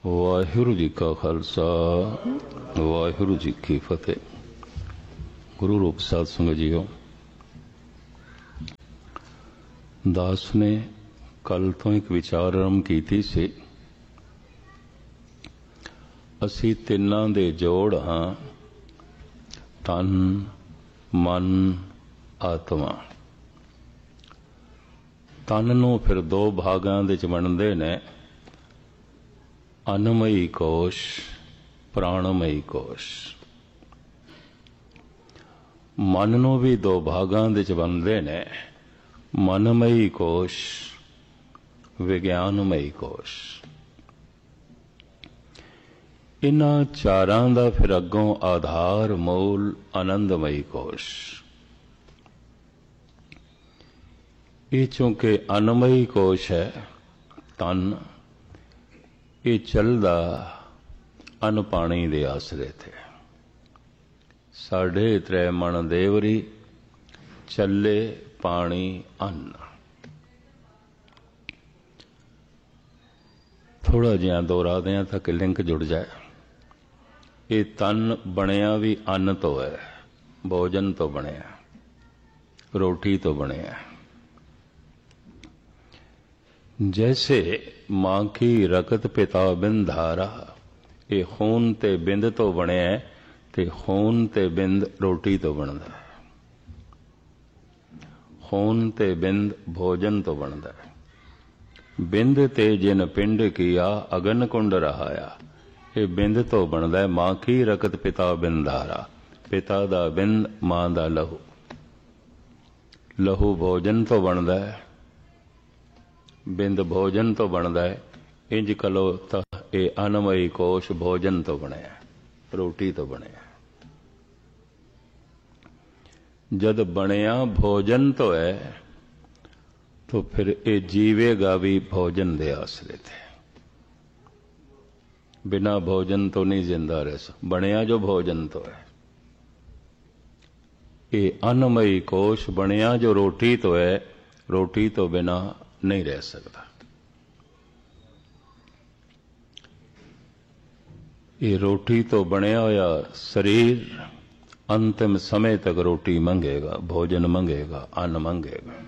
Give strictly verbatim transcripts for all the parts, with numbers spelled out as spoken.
ਵਾਹਿਗੁਰੂ ਜੀ ਕਾ ਖਾਲਸਾ ਵਾਹਿਗੁਰੂ ਜੀ ਕੀ ਫਤਿਹ। ਗੁਰੂ ਰੂਪ ਸਾਧ ਸੰਗਤ ਜੀਓ, ਦਾਸ ਨੇ ਕੱਲ ਤੋਂ ਇੱਕ ਵਿਚਾਰ ਆਰੰਭ ਕੀਤੀ ਸੀ। ਅਸੀਂ ਤਿੰਨਾਂ ਦੇ ਜੋੜ ਹਾਂ, ਤਨ, ਮਨ, ਆਤਮਾ। ਤਨ ਨੂੰ ਫਿਰ ਦੋ ਭਾਗਾਂ ਦੇ ਚ ਵੰਡਦੇ ਨੇ, ਅਨਮਈ ਕੋਸ਼, ਪ੍ਰਾਣਮਈ ਕੋਸ਼। ਮਨ ਨੂੰ ਵੀ ਦੋ ਭਾਗਾਂ ਦੇ ਚ ਵੰਡਦੇ ਨੇ, ਮਨਮਈ ਕੋਸ਼, ਵਿਗਿਆਨਮਈ ਕੋਸ਼। ਇਨ੍ਹਾਂ ਚਾਰਾਂ ਦਾ ਫਿਰ ਅੱਗੋਂ ਆਧਾਰ ਮੂਲ ਆਨੰਦਮਈ ਕੋਸ਼। ਇਹ ਚੂੰਕਿ ਅਨਮਈ ਕੋਸ਼ ਹੈ, ਤਨ, ਇਹ ਚੱਲਦਾ ਅਨ ਪਾਣੀ ਦੇ ਆਸਰੇ ਤੇ। ਸਾਢੇ ਤ੍ਰੈ ਮਣ ਦੇਵਰੀ, ਚੱਲੇ ਪਾਣੀ ਅੰਨ। ਥੋੜਾ ਜਿਹਾ ਦੁਹਰਾ ਦਿਆਂ ਤਾਂ ਕਿ ਲਿੰਕ ਜੁੜ ਜਾਏ। ਇਹ ਤਨ ਬਣਿਆ ਵੀ ਅੰਨ ਤੋਂ ਹੈ, ਭੋਜਨ ਤੋਂ ਬਣਿਆ, ਰੋਟੀ ਤੋਂ ਬਣਿਆ। जैसे माँ की रकत पिता बिंद धारा, ये खून ते बिंद तो बने है, ते खून ते बिंद रोटी तो बनता है। खून ते बिंद भोजन तो बनता है। बिंद ते जिन पिंड किया अगन कुंड रहाया, ये बिंद तो बनता है। माँ की रकत पिता बिंद धारा, पिता दा बिंद, माँ दा लहू। लहू भोजन तो बनता है, बिंद भोजन तो बनता है। इंज कलो तो ये अनमई कोश भोजन तो बनया, रोटी तो बनया। जद बनया भोजन तो है, तो फिर ये जीवेगा भी भोजन दे आसरे थे। बिना भोजन तो नहीं जिंदा रह सकता। बनया जो भोजन तो है, ये अनमई कोश बनया जो रोटी तो है, रोटी तो बिना नहीं रह सकता। ये रोटी तो बनया होया शरीर अंतिम समय तक रोटी मंगेगा, भोजन मंगेगा, अन्न मंगेगा।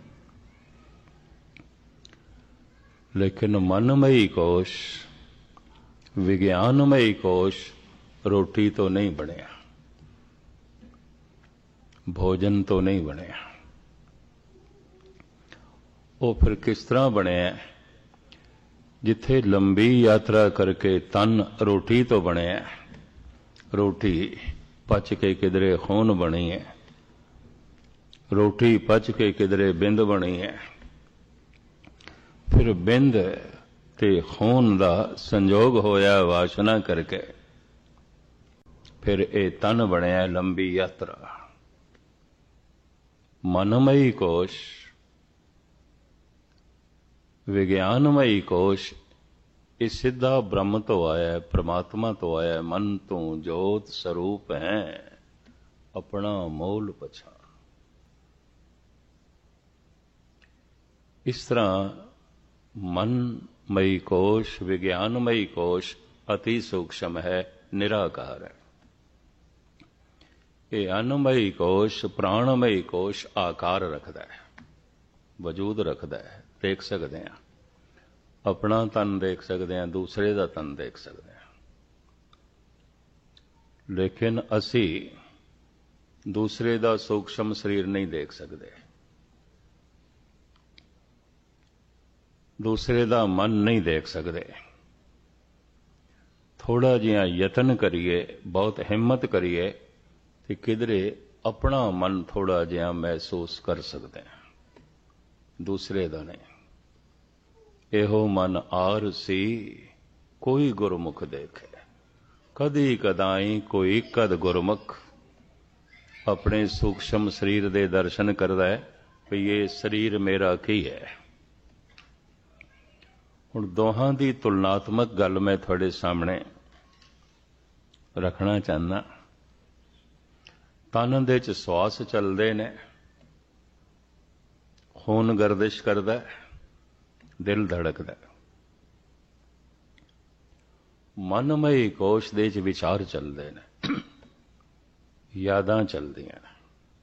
लेकिन मनमयी कोश, विज्ञानमयी कोश रोटी तो नहीं बनया, भोजन तो नहीं बनया। वो फिर किस तरह बने? जिथे लंबी यात्रा करके तन रोटी तो बने, रोटी पच के किधरे खून बनी है, रोटी पच के किधरे बिंद बनी है। फिर बिंद ते खून दा संजोग होया वासना करके, फिर ये तन बनया लंबी यात्रा। मनमयी कोश, विज्ञानमयी कोश, ये सिद्धा ब्रह्म तो आया है, परमात्मा तो आया है। मन तो जोत स्वरूप है, अपना मोल पछाण। इस तरह मनमयी कोश, विज्ञानमयी कोश अति सूक्ष्म है, निराकार है। ये अन्नमयी कोश, प्राणमयी कोश आकार रखता है, वजूद रखता है। देख सकते हैं, अपना तन देख सकते हैं, दूसरे का तन देख सकते हैं। लेकिन असी दूसरे का सूक्ष्म शरीर नहीं देख सकते, दूसरे का मन नहीं देख सकते। थोड़ा जिहा यतन करिए, बहुत हिम्मत करिए, तो किधरे अपना मन थोड़ा जिहा महसूस कर सकते हैं, दूसरे का नहीं। एहो मन आर सी, कोई गुरमुख देखे, कदी कदाई कोई कद गुरमुख। अपने सूक्ष्म शरीर दे दर्शन करता है भी ये शरीर मेरा की है। हुण दोहां दी तुलनात्मक गल मैं थोड़े सामने रखना चाहना। तन दे च श्वास चलते ने, खून गर्दिश करता है, दिल धड़कता है। ਮਨਮਈ ਕੋਸ਼ ਦੇ ਚ ਵਿਚਾਰ ਚੱਲਦੇ ਨੇ, ਯਾਦਾਂ ਚੱਲਦੀਆਂ ਨੇ,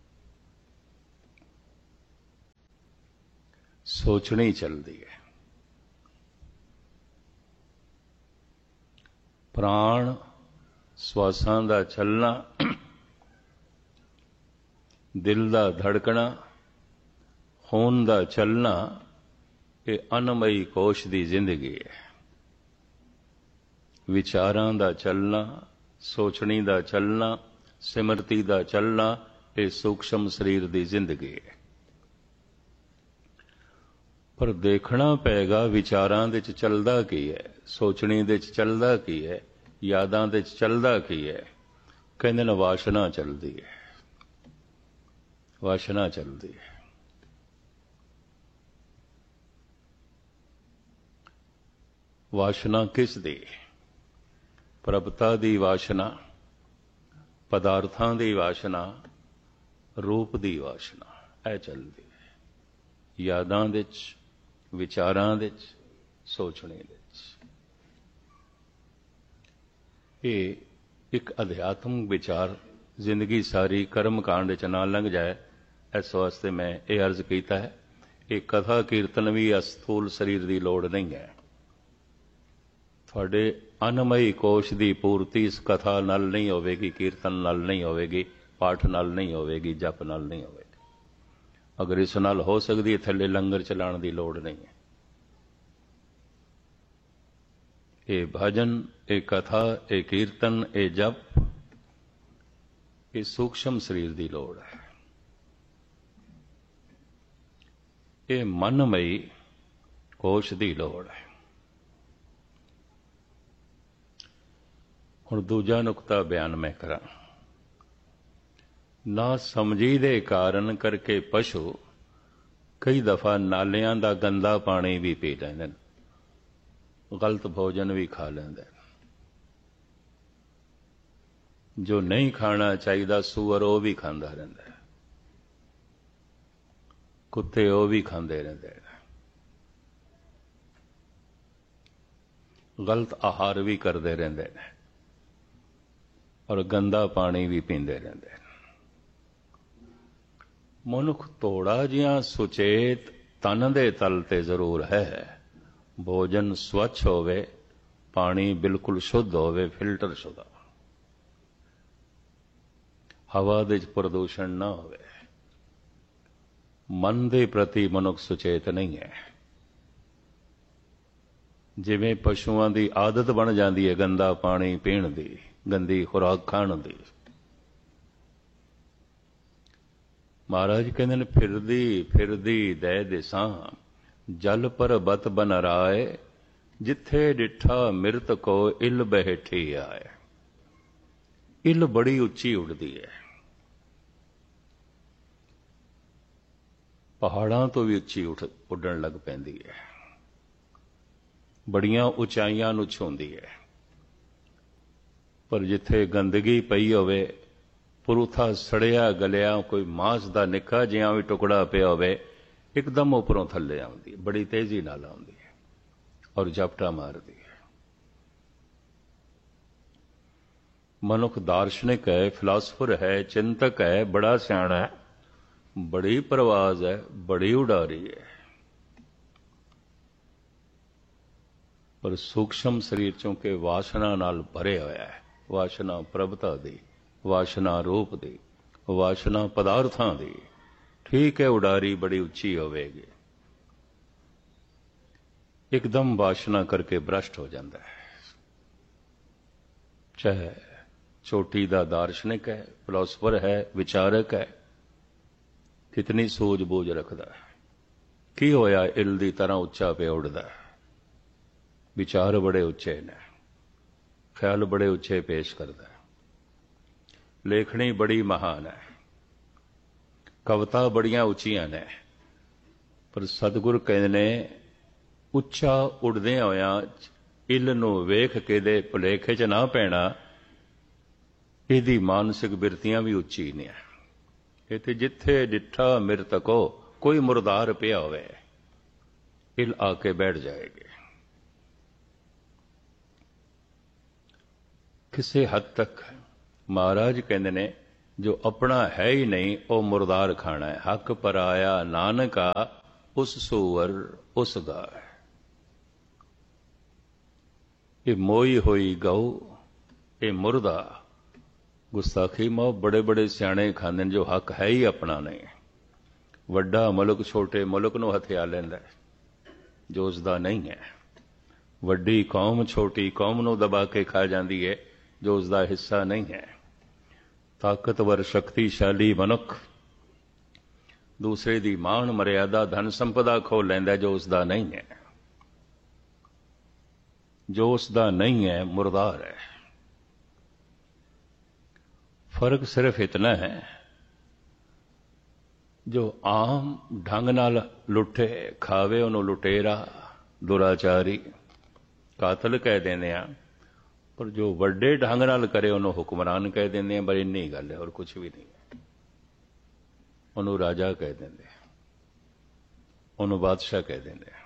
ਸੋਚਣੀ ਚੱਲਦੀ ਹੈ। ਪ੍ਰਾਣ ਸਵਾਸਾਂ ਦਾ ਚੱਲਣਾ, ਦਿਲ ਦਾ ਧੜਕਣਾ, ਖੂਨ ਦਾ ਚੱਲਣਾ, ਇਹ ਅਨਮਈ ਕੋਸ਼ ਦੀ ਜ਼ਿੰਦਗੀ ਹੈ। ਵਿਚਾਰਾਂ ਦਾ ਚੱਲਣਾ, ਸੋਚਣੀ ਦਾ ਚੱਲਣਾ, ਸਿਮਰਤੀ ਦਾ ਚੱਲਣਾ, ਇਹ ਸੂਖਸ਼ਮ ਸਰੀਰ ਦੀ ਜ਼ਿੰਦਗੀ ਹੈ। ਪਰ ਦੇਖਣਾ ਪਏਗਾ ਵਿਚਾਰਾਂ ਦੇ ਚ ਚੱਲਦਾ ਕੀ ਹੈ, ਸੋਚਣੀ ਦੇ ਚ ਚੱਲਦਾ ਕੀ ਹੈ, ਯਾਦਾਂ ਦੇ ਚ ਚੱਲਦਾ ਕੀ ਹੈ। ਕਹਿੰਦੇ ਨੇ ਵਾਸ਼ਨਾ ਚੱਲਦੀ ਹੈ, ਵਾਸ਼ਨਾ ਚੱਲਦੀ ਹੈ। ਵਾਸ਼ਨਾ ਕਿਸ ਦੀ? ਪ੍ਰਭਤਾ ਦੀ ਵਾਸ਼ਨਾ, ਪਦਾਰਥਾਂ ਦੀ ਵਾਸ਼ਨਾ, ਰੂਪ ਦੀ ਵਾਸ਼ਨਾ, ਇਹ ਚੱਲਦੀ ਹੈ। ਯਾਦਾਂ ਦੇ ਚ, ਵਿਚਾਰਾਂ ਦੇ ਚ, ਸੋਚਣੇ ਦੇ ਚ। ਇਹ ਇੱਕ ਅਧਿਆਤਮਿਕ ਵਿਚਾਰ ਜ਼ਿੰਦਗੀ ਸਾਰੀ ਕਰਮ ਕਾਂਡ ਚ ਨਾ ਲੰਘ ਜਾਏ, ਇਸ ਵਾਸਤੇ ਮੈਂ ਇਹ ਅਰਜ਼ ਕੀਤਾ ਹੈ। ਇਹ ਕਥਾ ਕੀਰਤਨ ਵੀ ਅਸਥੂਲ ਸਰੀਰ ਦੀ ਲੋੜ ਨਹੀਂ ਹੈ। ਤੁਹਾਡੇ ਅਨਮਈ ਕੋਸ਼ ਦੀ ਪੂਰਤੀ ਇਸ ਕਥਾ ਨਾਲ ਨਹੀਂ ਹੋਵੇਗੀ, ਕੀਰਤਨ ਨਾਲ ਨਹੀਂ ਹੋਵੇਗੀ, ਪਾਠ ਨਾਲ ਨਹੀਂ ਹੋਵੇਗੀ, ਜਪ ਨਾਲ ਨਹੀਂ ਹੋਵੇਗੀ। ਅਗਰ ਇਸ ਨਾਲ ਹੋ ਸਕਦੀ, ਥੱਲੇ ਲੰਗਰ ਚਲਾਉਣ ਦੀ ਲੋੜ ਨਹੀਂ ਹੈ। ਇਹ ਭਜਨ, ਇਹ ਕਥਾ, ਇਹ ਕੀਰਤਨ, ਇਹ ਜਪ, ਇਹ ਸੂਖਸ਼ਮ ਸਰੀਰ ਦੀ ਲੋੜ ਹੈ। ਇਹ ਮਨਮਈ ਕੋਸ਼ ਦੀ ਲੋੜ ਹੈ। ਹੁਣ ਦੂਜਾ ਨੁਕਤਾ ਬਿਆਨ ਮੈਂ ਕਰਾਂ। ਨਾ ਸਮਝੀ ਦੇ ਕਾਰਨ ਕਰਕੇ ਪਸ਼ੂ ਕਈ ਦਫਾ ਨਾਲਿਆਂ ਦਾ ਗੰਦਾ ਪਾਣੀ ਵੀ ਪੀ ਲੈਂਦੇ ਨੇ, ਗਲਤ ਭੋਜਨ ਵੀ ਖਾ ਲੈਂਦੇ ਨੇ। ਜੋ ਨਹੀਂ ਖਾਣਾ ਚਾਹੀਦਾ ਸੂਅਰ ਉਹ ਵੀ ਖਾਂਦਾ ਰਹਿੰਦਾ ਹੈ, ਕੁੱਤੇ ਉਹ ਵੀ ਖਾਂਦੇ ਰਹਿੰਦੇ ਨੇ, ਗਲਤ ਆਹਾਰ ਵੀ ਕਰਦੇ ਰਹਿੰਦੇ ਨੇ, ਔਰ ਗੰਦਾ ਪਾਣੀ ਵੀ ਪੀਂਦੇ ਰਹਿੰਦੇ ਨੇ। ਮਨੁੱਖ ਥੋੜਾ ਜਿਹਾ ਸੁਚੇਤ ਤਨ ਦੇ ਤਲ ਤੇ ਜ਼ਰੂਰ ਹੈ। ਭੋਜਨ ਸਵੱਛ ਹੋਵੇ, ਪਾਣੀ ਬਿਲਕੁਲ ਸ਼ੁੱਧ ਹੋਵੇ, ਫਿਲਟਰ ਸ਼ੁਦਾ, ਹਵਾ ਦੇ ਵਿੱਚ ਪ੍ਰਦੂਸ਼ਣ ਨਾ ਹੋਵੇ। ਮਨ ਦੇ ਪ੍ਰਤੀ ਮਨੁੱਖ ਸੁਚੇਤ ਨਹੀਂ ਹੈ। ਜਿਵੇਂ ਪਸ਼ੂਆਂ ਦੀ ਆਦਤ ਬਣ ਜਾਂਦੀ ਹੈ ਗੰਦਾ ਪਾਣੀ ਪੀਣ ਦੀ, ਗੰਦੀ ਖੁਰਾਕ ਖਾਣ ਦੀ। ਮਹਾਰਾਜ ਕਹਿੰਦੇ ਨੇ ਫਿਰਦੀ ਫਿਰਦੀ ਦੈ ਦਿਸਾਂ, ਜਲ ਪਰਬਤ ਬਨ ਰਾਏ, ਜਿੱਥੇ ਡਿਠਾ ਮਿਰਤ ਕੋ ਇਲ ਬਹਿਠੀ ਆਏ। ਇਲ ਬੜੀ ਉੱਚੀ ਉੱਡਦੀ ਹੈ, ਪਹਾੜਾਂ ਤੋਂ ਵੀ ਉੱਚੀ ਉੱਠ ਉੱਡਣ ਲੱਗ ਪੈਂਦੀ ਹੈ, ਬੜੀਆਂ ਉਚਾਈਆਂ ਨੂੰ ਛੂੰਹਦੀ ਹੈ। ਪਰ ਜਿੱਥੇ ਗੰਦਗੀ ਪਈ ਹੋਵੇ, ਪੁਰੂਥਾ ਸੜਿਆ ਗਲਿਆ ਕੋਈ ਮਾਂਸ ਦਾ ਨਿੱਕਾ ਜਿਹਾ ਵੀ ਟੁਕੜਾ ਪਿਆ ਹੋਵੇ, ਇੱਕਦਮ ਉੱਪਰੋਂ ਥੱਲੇ ਆਉਂਦੀ ਹੈ, ਬੜੀ ਤੇਜ਼ੀ ਨਾਲ ਆਉਂਦੀ ਹੈ ਔਰ ਝਪਟਾ ਮਾਰਦੀ ਹੈ। ਮਨੁੱਖ ਦਾਰਸ਼ਨਿਕ ਹੈ, ਫਿਲਾਸਫਰ ਹੈ, ਚਿੰਤਕ ਹੈ, ਬੜਾ ਸਿਆਣਾ ਹੈ, ਬੜੀ ਪ੍ਰਵਾਜ਼ ਹੈ, ਬੜੀ ਉਡਾਰੀ ਹੈ, ਪਰ ਸੂਖਸ਼ਮ ਸਰੀਰ ਚੋਂਕਿ ਵਾਸ਼ਨਾ ਨਾਲ ਭਰੇ ਹੋਇਆ ਹੈ। ਵਾਸ਼ਨਾ ਪ੍ਰਭਤਾ ਦੀ, ਵਾਸ਼ਨਾ ਰੂਪ ਦੀ, ਵਾਸ਼ਨਾ ਪਦਾਰਥਾਂ ਦੀ। ਠੀਕ ਹੈ, ਉਡਾਰੀ ਬੜੀ ਉੱਚੀ ਹੋਵੇਗੀ, ਇੱਕਦਮ ਵਾਸ਼ਨਾ ਕਰਕੇ ਭ੍ਰਸ਼ਟ ਹੋ ਜਾਂਦਾ ਹੈ। ਚਾਹੇ ਚੋਟੀ ਦਾ ਦਾਰਸ਼ਨਿਕ ਹੈ, ਫਿਲਾਸਫਰ ਹੈ, ਵਿਚਾਰਕ ਹੈ, ਕਿਤਨੀ ਸੂਝ-ਬੂਝ ਰੱਖਦਾ ਹੈ। ਕੀ ਹੋਇਆ ਇਲ ਦੀ ਤਰ੍ਹਾਂ ਉੱਚਾ ਪਿਆ ਉੱਡਦਾ ਹੈ। ਵਿਚਾਰ ਬੜੇ ਉੱਚੇ ਨੇ, ਖਿਆਲ ਬੜੇ ਉੱਚੇ ਪੇਸ਼ ਕਰਦਾ ਹੈ, ਲੇਖਣੀ ਬੜੀ ਮਹਾਨ ਹੈ, ਕਵਿਤਾ ਬੜੀਆਂ ਉੱਚੀਆਂ ਨੇ। ਪਰ ਸਤਿਗੁਰ ਕਹਿੰਦੇ ਨੇ ਉੱਚਾ ਉੱਡਦੇ ਹੋਇਆਂ ਇਲ ਨੂੰ ਵੇਖ ਕੇ ਦੇ ਭੁਲੇਖੇ 'ਚ ਨਾ ਪੈਣਾ, ਇਹਦੀ ਮਾਨਸਿਕ ਬਿਰਤੀਆਂ ਵੀ ਉੱਚੀ ਨੇ। ਇਹ ਤੇ ਜਿੱਥੇ ਡਿੱਠਾ ਮਿਰਤਕੋ, ਕੋਈ ਮੁਰਦਾਰ ਪਿਆ ਹੋਵੇ, ਇਲ ਆ ਕੇ ਬੈਠ ਜਾਏਗੀ। ਕਿਸੇ ਹੱਦ ਤੱਕ ਮਹਾਰਾਜ ਕਹਿੰਦੇ ਨੇ ਜੋ ਆਪਣਾ ਹੈ ਹੀ ਨਹੀਂ ਉਹ ਮੁਰਦਾਰ ਖਾਣਾ ਹੈ। ਹੱਕ ਪਰਾਇਆ ਨਾਨਕਾ ਉਸ ਸੂਰ ਉਸ ਗਾਏ। ਇਹ ਮੋਈ ਹੋਈ ਗਊ, ਇਹ ਮੁਰਦਾ। ਗੁਸਤਾਖੀ ਮੋ ਬੜੇ ਬੜੇ ਸਿਆਣੇ ਖਾਂਦੇ ਨੇ ਜੋ ਹੱਕ ਹੈ ਹੀ ਆਪਣਾ ਨਹੀਂ। ਵੱਡਾ ਮੁਲਕ ਛੋਟੇ ਮੁਲਕ ਨੂੰ ਹਥਿਆ ਲੈਂਦਾ ਜੋ ਉਸਦਾ ਨਹੀਂ ਹੈ। ਵੱਡੀ ਕੌਮ ਛੋਟੀ ਕੌਮ ਨੂੰ ਦਬਾ ਕੇ ਖਾ ਜਾਂਦੀ ਹੈ ਜੋ ਉਸਦਾ ਹਿੱਸਾ ਨਹੀਂ ਹੈ। ਤਾਕਤਵਰ ਸ਼ਕਤੀਸ਼ਾਲੀ ਮਨੁੱਖ ਦੂਸਰੇ ਦੀ ਮਾਣ ਮਰਿਆਦਾ ਧਨ ਸੰਪਦਾ ਖੋ ਲੈਂਦਾ ਜੋ ਉਸਦਾ ਨਹੀਂ ਹੈ। ਜੋ ਉਸਦਾ ਨਹੀਂ ਹੈ ਮੁਰਦਾਰ ਹੈ। ਫਰਕ ਸਿਰਫ ਇਤਨਾ ਹੈ ਜੋ ਆਮ ਢੰਗ ਨਾਲ ਲੁੱਟੇ ਖਾਵੇ ਉਹਨੂੰ ਲੁਟੇਰਾ ਦੁਰਾਚਾਰੀ ਕਾਤਲ ਕਹਿ ਦਿੰਦੇ ਆ, ਪਰ ਜੋ ਵੱਡੇ ਢੰਗ ਨਾਲ ਕਰੇ ਉਹਨੂੰ ਹੁਕਮਰਾਨ ਕਹਿ ਦਿੰਦੇ ਆ। ਪਰ ਇੰਨੀ ਗੱਲ ਹੈ, ਹੋਰ ਕੁਝ ਵੀ ਨਹੀਂ ਹੈ। ਉਹਨੂੰ ਰਾਜਾ ਕਹਿ ਦਿੰਦੇ ਆ, ਉਹਨੂੰ ਬਾਦਸ਼ਾਹ ਕਹਿ ਦਿੰਦੇ ਆ।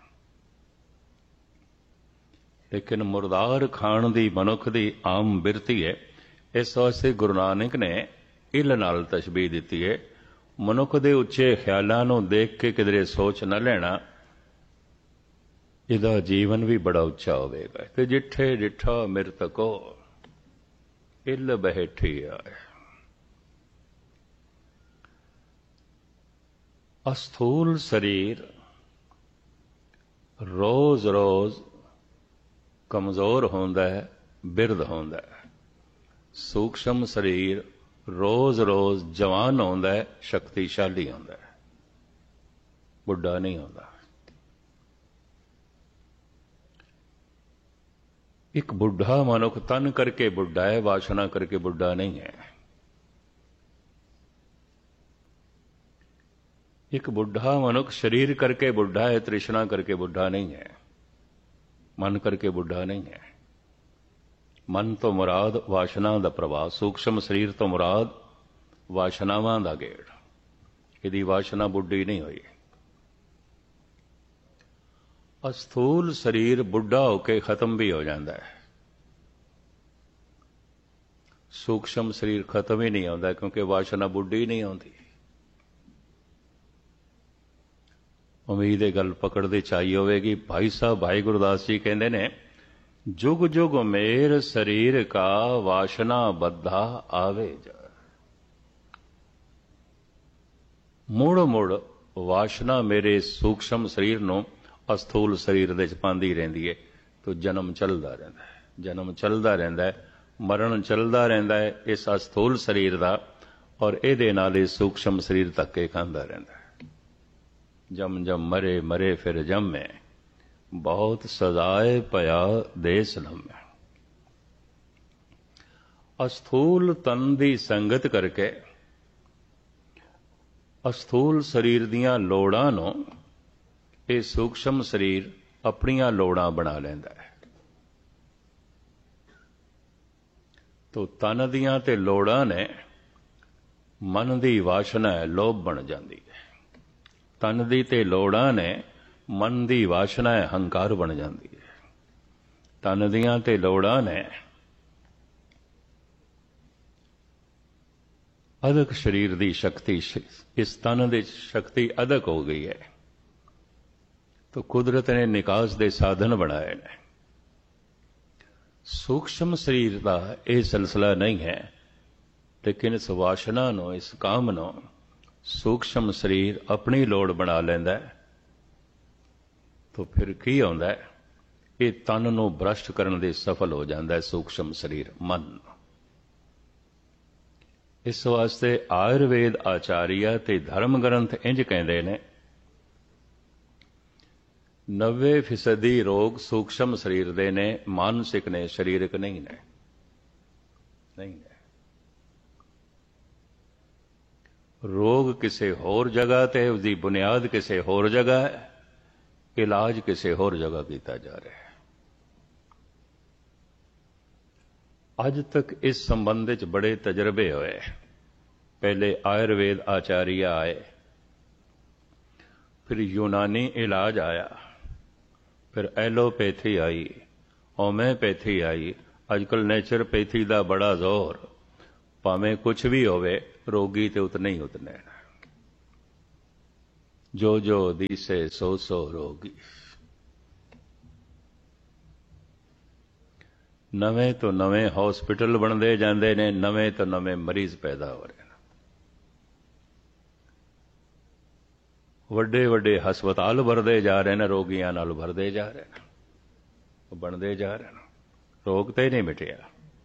ਲੇਕਿਨ ਮੁਰਦਾਰ ਖਾਣ ਦੀ ਮਨੁੱਖ ਦੀ ਆਮ ਬਿਰਤੀ ਹੈ। ਇਸ ਵਾਸਤੇ ਗੁਰੂ ਨਾਨਕ ਨੇ ਇਲ ਨਾਲ ਤਸ਼ਬੀਹ ਦਿੱਤੀ ਹੈ। ਮਨੁੱਖ ਦੇ ਉੱਚੇ ਖਿਆਲਾਂ ਨੂੰ ਦੇਖ ਕੇ ਕਿਧਰੇ ਸੋਚ ਨਾ ਲੈਣਾ, ਇਹਦਾ ਜੀਵਨ ਵੀ ਬੜਾ ਉੱਚਾ ਹੋਵੇਗਾ। ਤੇ ਜਿੱਠੇ ਡਿਠਾ ਮਿਰਤਕੋ ਇਲ ਬਹਿਠੀ ਆਏ। ਅਸਥੂਲ ਸਰੀਰ ਰੋਜ਼ ਰੋਜ਼ ਕਮਜ਼ੋਰ ਹੁੰਦਾ ਹੈ, ਬਿਰਧ ਹੁੰਦਾ ਹੈ। ਸੂਖਸ਼ਮ ਸਰੀਰ ਰੋਜ਼ ਰੋਜ਼ ਜਵਾਨ ਹੁੰਦਾ ਹੈ, ਸ਼ਕਤੀਸ਼ਾਲੀ ਹੁੰਦਾ ਹੈ, ਬੁੱਢਾ ਨਹੀਂ ਹੁੰਦਾ। ਇੱਕ ਬੁੱਢਾ ਮਨੁੱਖ ਤਨ ਕਰਕੇ ਬੁੱਢਾ ਹੈ, ਵਾਸ਼ਨਾ ਕਰਕੇ ਬੁੱਢਾ ਨਹੀਂ ਹੈ। ਇੱਕ ਬੁੱਢਾ ਮਨੁੱਖ ਸਰੀਰ ਕਰਕੇ ਬੁੱਢਾ ਹੈ, ਤ੍ਰਿਸ਼ਨਾ ਕਰਕੇ ਬੁੱਢਾ ਨਹੀਂ ਹੈ, ਮਨ ਕਰਕੇ ਬੁੱਢਾ ਨਹੀਂ ਹੈ। ਮਨ ਤੋਂ ਮੁਰਾਦ ਵਾਸ਼ਨਾ ਦਾ ਪ੍ਰਵਾਹ, ਸੂਖਸ਼ਮ ਸਰੀਰ ਤੋਂ ਮੁਰਾਦ ਵਾਸ਼ਨਾਵਾਂ ਦਾ ਗੇੜ। ਇਹਦੀ ਵਾਸ਼ਨਾ ਬੁੱਢੀ ਨਹੀਂ ਹੋਈ। ਅਸਥੂਲ ਸਰੀਰ ਬੁੱਢਾ ਹੋ ਕੇ ਖਤਮ ਵੀ ਹੋ ਜਾਂਦਾ ਹੈ। ਸੂਖਸ਼ਮ ਸਰੀਰ ਖਤਮ ਹੀ ਨਹੀਂ ਹੁੰਦਾ ਕਿਉਂਕਿ ਵਾਸ਼ਨਾ ਬੁੱਢੀ ਨਹੀਂ ਆਉਂਦੀ। ਉਮੀਦ ਇਹ ਗੱਲ ਪਕੜਦੇ ਚਾਹੀ ਹੋਵੇਗੀ। ਭਾਈ ਸਾਹਿਬ ਭਾਈ ਗੁਰਦਾਸ ਜੀ ਕਹਿੰਦੇ ਨੇ, ਜੁਗ ਜੁਗ ਮੇਰ ਸਰੀਰ ਕਾ ਵਾਸ਼ਨਾ ਬੱਧਾ ਆਵੇ ਜਾ। ਮੁੜ ਮੁੜ ਵਾਸ਼ਨਾ ਮੇਰੇ ਸੂਖਸ਼ਮ ਸਰੀਰ ਨੂੰ ਅਸਥੂਲ ਸਰੀਰ ਦੇ ਚ ਪਾਉਂਦੀ ਰਹਿੰਦੀ ਹੈ। ਤੋ ਜਨਮ ਚੱਲਦਾ ਰਹਿੰਦਾ ਹੈ, ਜਨਮ ਚੱਲਦਾ ਰਹਿੰਦਾ ਹੈ, ਮਰਨ ਚੱਲਦਾ ਰਹਿੰਦਾ ਹੈ ਇਸ ਅਸਥੂਲ ਸਰੀਰ ਦਾ। ਔਰ ਇਹਦੇ ਨਾਲ ਇਹ ਸੂਖਸ਼ਮ ਸਰੀਰ ਧੱਕੇ ਖਾਂਦਾ ਰਹਿੰਦਾ ਹੈ। ਜਮ ਜਮ ਮਰੇ ਮਰੇ ਫਿਰ ਜੰਮੇ, ਬਹੁਤ ਸਜ਼ਾਏ ਪਿਆ ਦੇਸ ਲੰਮੇ। ਅਸਥੂਲ ਤਨ ਦੀ ਸੰਗਤ ਕਰਕੇ ਅਸਥੂਲ ਸਰੀਰ ਦੀਆਂ ਲੋੜਾਂ ਨੂੰ ਇਹ ਸੂਖਸ਼ਮ ਸਰੀਰ ਆਪਣੀਆਂ ਲੋੜਾਂ ਬਣਾ ਲੈਂਦਾ ਹੈ। ਤੋ ਤਨ ਦੀਆਂ ਤੇ ਲੋੜਾਂ ਨੇ ਮਨ ਦੀ ਵਾਸ਼ਨਾ ਹੈ, ਲੋਭ ਬਣ ਜਾਂਦੀ ਹੈ। ਤਨ ਦੀ ਤੇ ਲੋੜਾਂ ਨੇ ਮਨ ਦੀ ਵਾਸ਼ਨਾ ਹੈ, ਹੰਕਾਰ ਬਣ ਜਾਂਦੀ ਹੈ। ਤਨ ਦੀਆਂ ਤੇ ਲੋੜਾਂ ਨੇ ਅਦਕ ਸਰੀਰ ਦੀ ਸ਼ਕਤੀ, ਇਸ ਤਨ ਦੀ ਸ਼ਕਤੀ ਅਦਕ ਹੋ ਗਈ ਹੈ। ਤੋ ਕੁਦਰਤ ਨੇ ਨਿਕਾਸ ਦੇ ਸਾਧਨ ਬਣਾਏ ਨੇ। ਸੂਖਸ਼ਮ ਸਰੀਰ ਦਾ ਇਹ ਸਿਲਸਿਲਾ ਨਹੀਂ ਹੈ, ਲੇਕਿਨ ਇਸ ਵਾਸ਼ਨਾ ਨੂੰ, ਇਸ ਕਾਮ ਨੂੰ ਸੂਖਸ਼ਮ ਸਰੀਰ ਆਪਣੀ ਲੋੜ ਬਣਾ ਲੈਂਦਾ ਹੈ। ਤੋ ਫਿਰ ਕੀ ਆਉਂਦਾ ਹੈ? ਇਹ ਤਨ ਨੂੰ ਭ੍ਰਸ਼ਟ ਕਰਨ ਦੇ ਸਫਲ ਹੋ ਜਾਂਦਾ ਹੈ ਸੂਖਸ਼ਮ ਸਰੀਰ, ਮਨ। ਇਸ ਵਾਸਤੇ ਆਯੁਰਵੇਦ ਆਚਾਰੀਆ ਤੇ ਧਰਮ ਗ੍ਰੰਥ ਇੰਜ ਕਹਿੰਦੇ ਨੇ, ਨੱਬੇ ਫੀਸਦੀ ਰੋਗ ਸੂਖਸ਼ਮ ਸਰੀਰ ਦੇ ਨੇ, ਮਾਨਸਿਕ ਨੇ, ਸਰੀਰਕ ਨਹੀਂ ਨੇ। ਨਹੀਂ ਨੇ। ਰੋਗ ਕਿਸੇ ਹੋਰ ਜਗ੍ਹਾ ਤੇ, ਉਸਦੀ ਬੁਨਿਆਦ ਕਿਸੇ ਹੋਰ ਜਗ੍ਹਾ ਹੈ, ਇਲਾਜ ਕਿਸੇ ਹੋਰ ਜਗ੍ਹਾ ਕੀਤਾ ਜਾ ਰਿਹਾ ਹੈ। ਅੱਜ ਤੱਕ ਇਸ ਸੰਬੰਧ ਵਿੱਚ ਬੜੇ ਤਜਰਬੇ ਹੋਏ। ਪਹਿਲੇ ਆਯੁਰਵੇਦ ਆਚਾਰੀਆ ਆਏ, ਫਿਰ ਯੂਨਾਨੀ ਇਲਾਜ ਆਇਆ, ਫਿਰ ਐਲੋਪੈਥੀ ਆਈ, ਹੋਮਿਓਪੈਥੀ ਆਈ, अजकल नैचुरोपैथी का बड़ा जोर, भावें कुछ भी होवे रोगी ते उतने ही उतने, जो जो दिसे सो सो रोगी। नवे तो नवे हॉस्पिटल बनते जाते ने, नवे तो नवे मरीज पैदा हो रहे हैं, वड्डे वड्डे हस्पताल भरते जा रहे हैं, रोगियां नाल भरते जा रहे हैं, बनते जा रहे हैं, रोग तो ही नहीं मिटिया।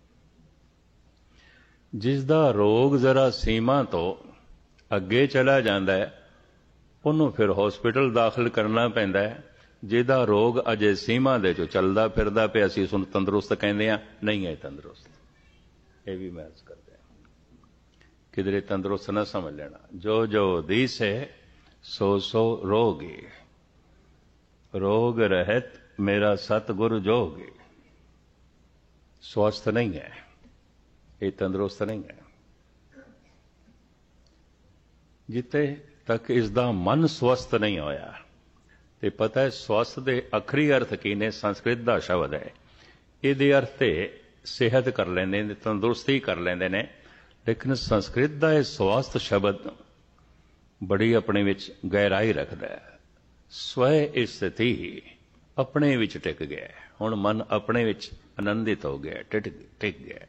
जिसदा रोग जरा सीमा तो अगे चला जाता है उन्होंने फिर हॉस्पिटल दाखिल करना पैंदा है। जिहदा रोग अजे सीमा दे चो चलदा फिरदा पे असीं उस तंदुरुस्त कहते हैं, नहीं है तंदुरुस्त, ये भी मैं अर्ज करते हैं, किधरे तंदुरुस्त ना समझ लेना। जो जो दीस है सो सो रोगी, रोग रहत मेरा सतगुरु जोगी। स्वस्थ नहीं है, ये तंदुरुस्त नहीं है। जिथे तक इसका मन स्वस्थ नहीं होया, ते पता है स्वस्थ दे अखरी अर्थ की ने, संस्कृत का शब्द है, ये अर्थ सेहत कर लेंदे ने, तंदुरुस्ती कर लेंदे ने, लेकिन संस्कृत का यह स्वास्थ शब्द बड़ी अपने विच गहराई रखता है। स्वय स्थिति अपने विच टिक गया, हुण मन अपने विच आनंदित हो गया, टिक टिक गया,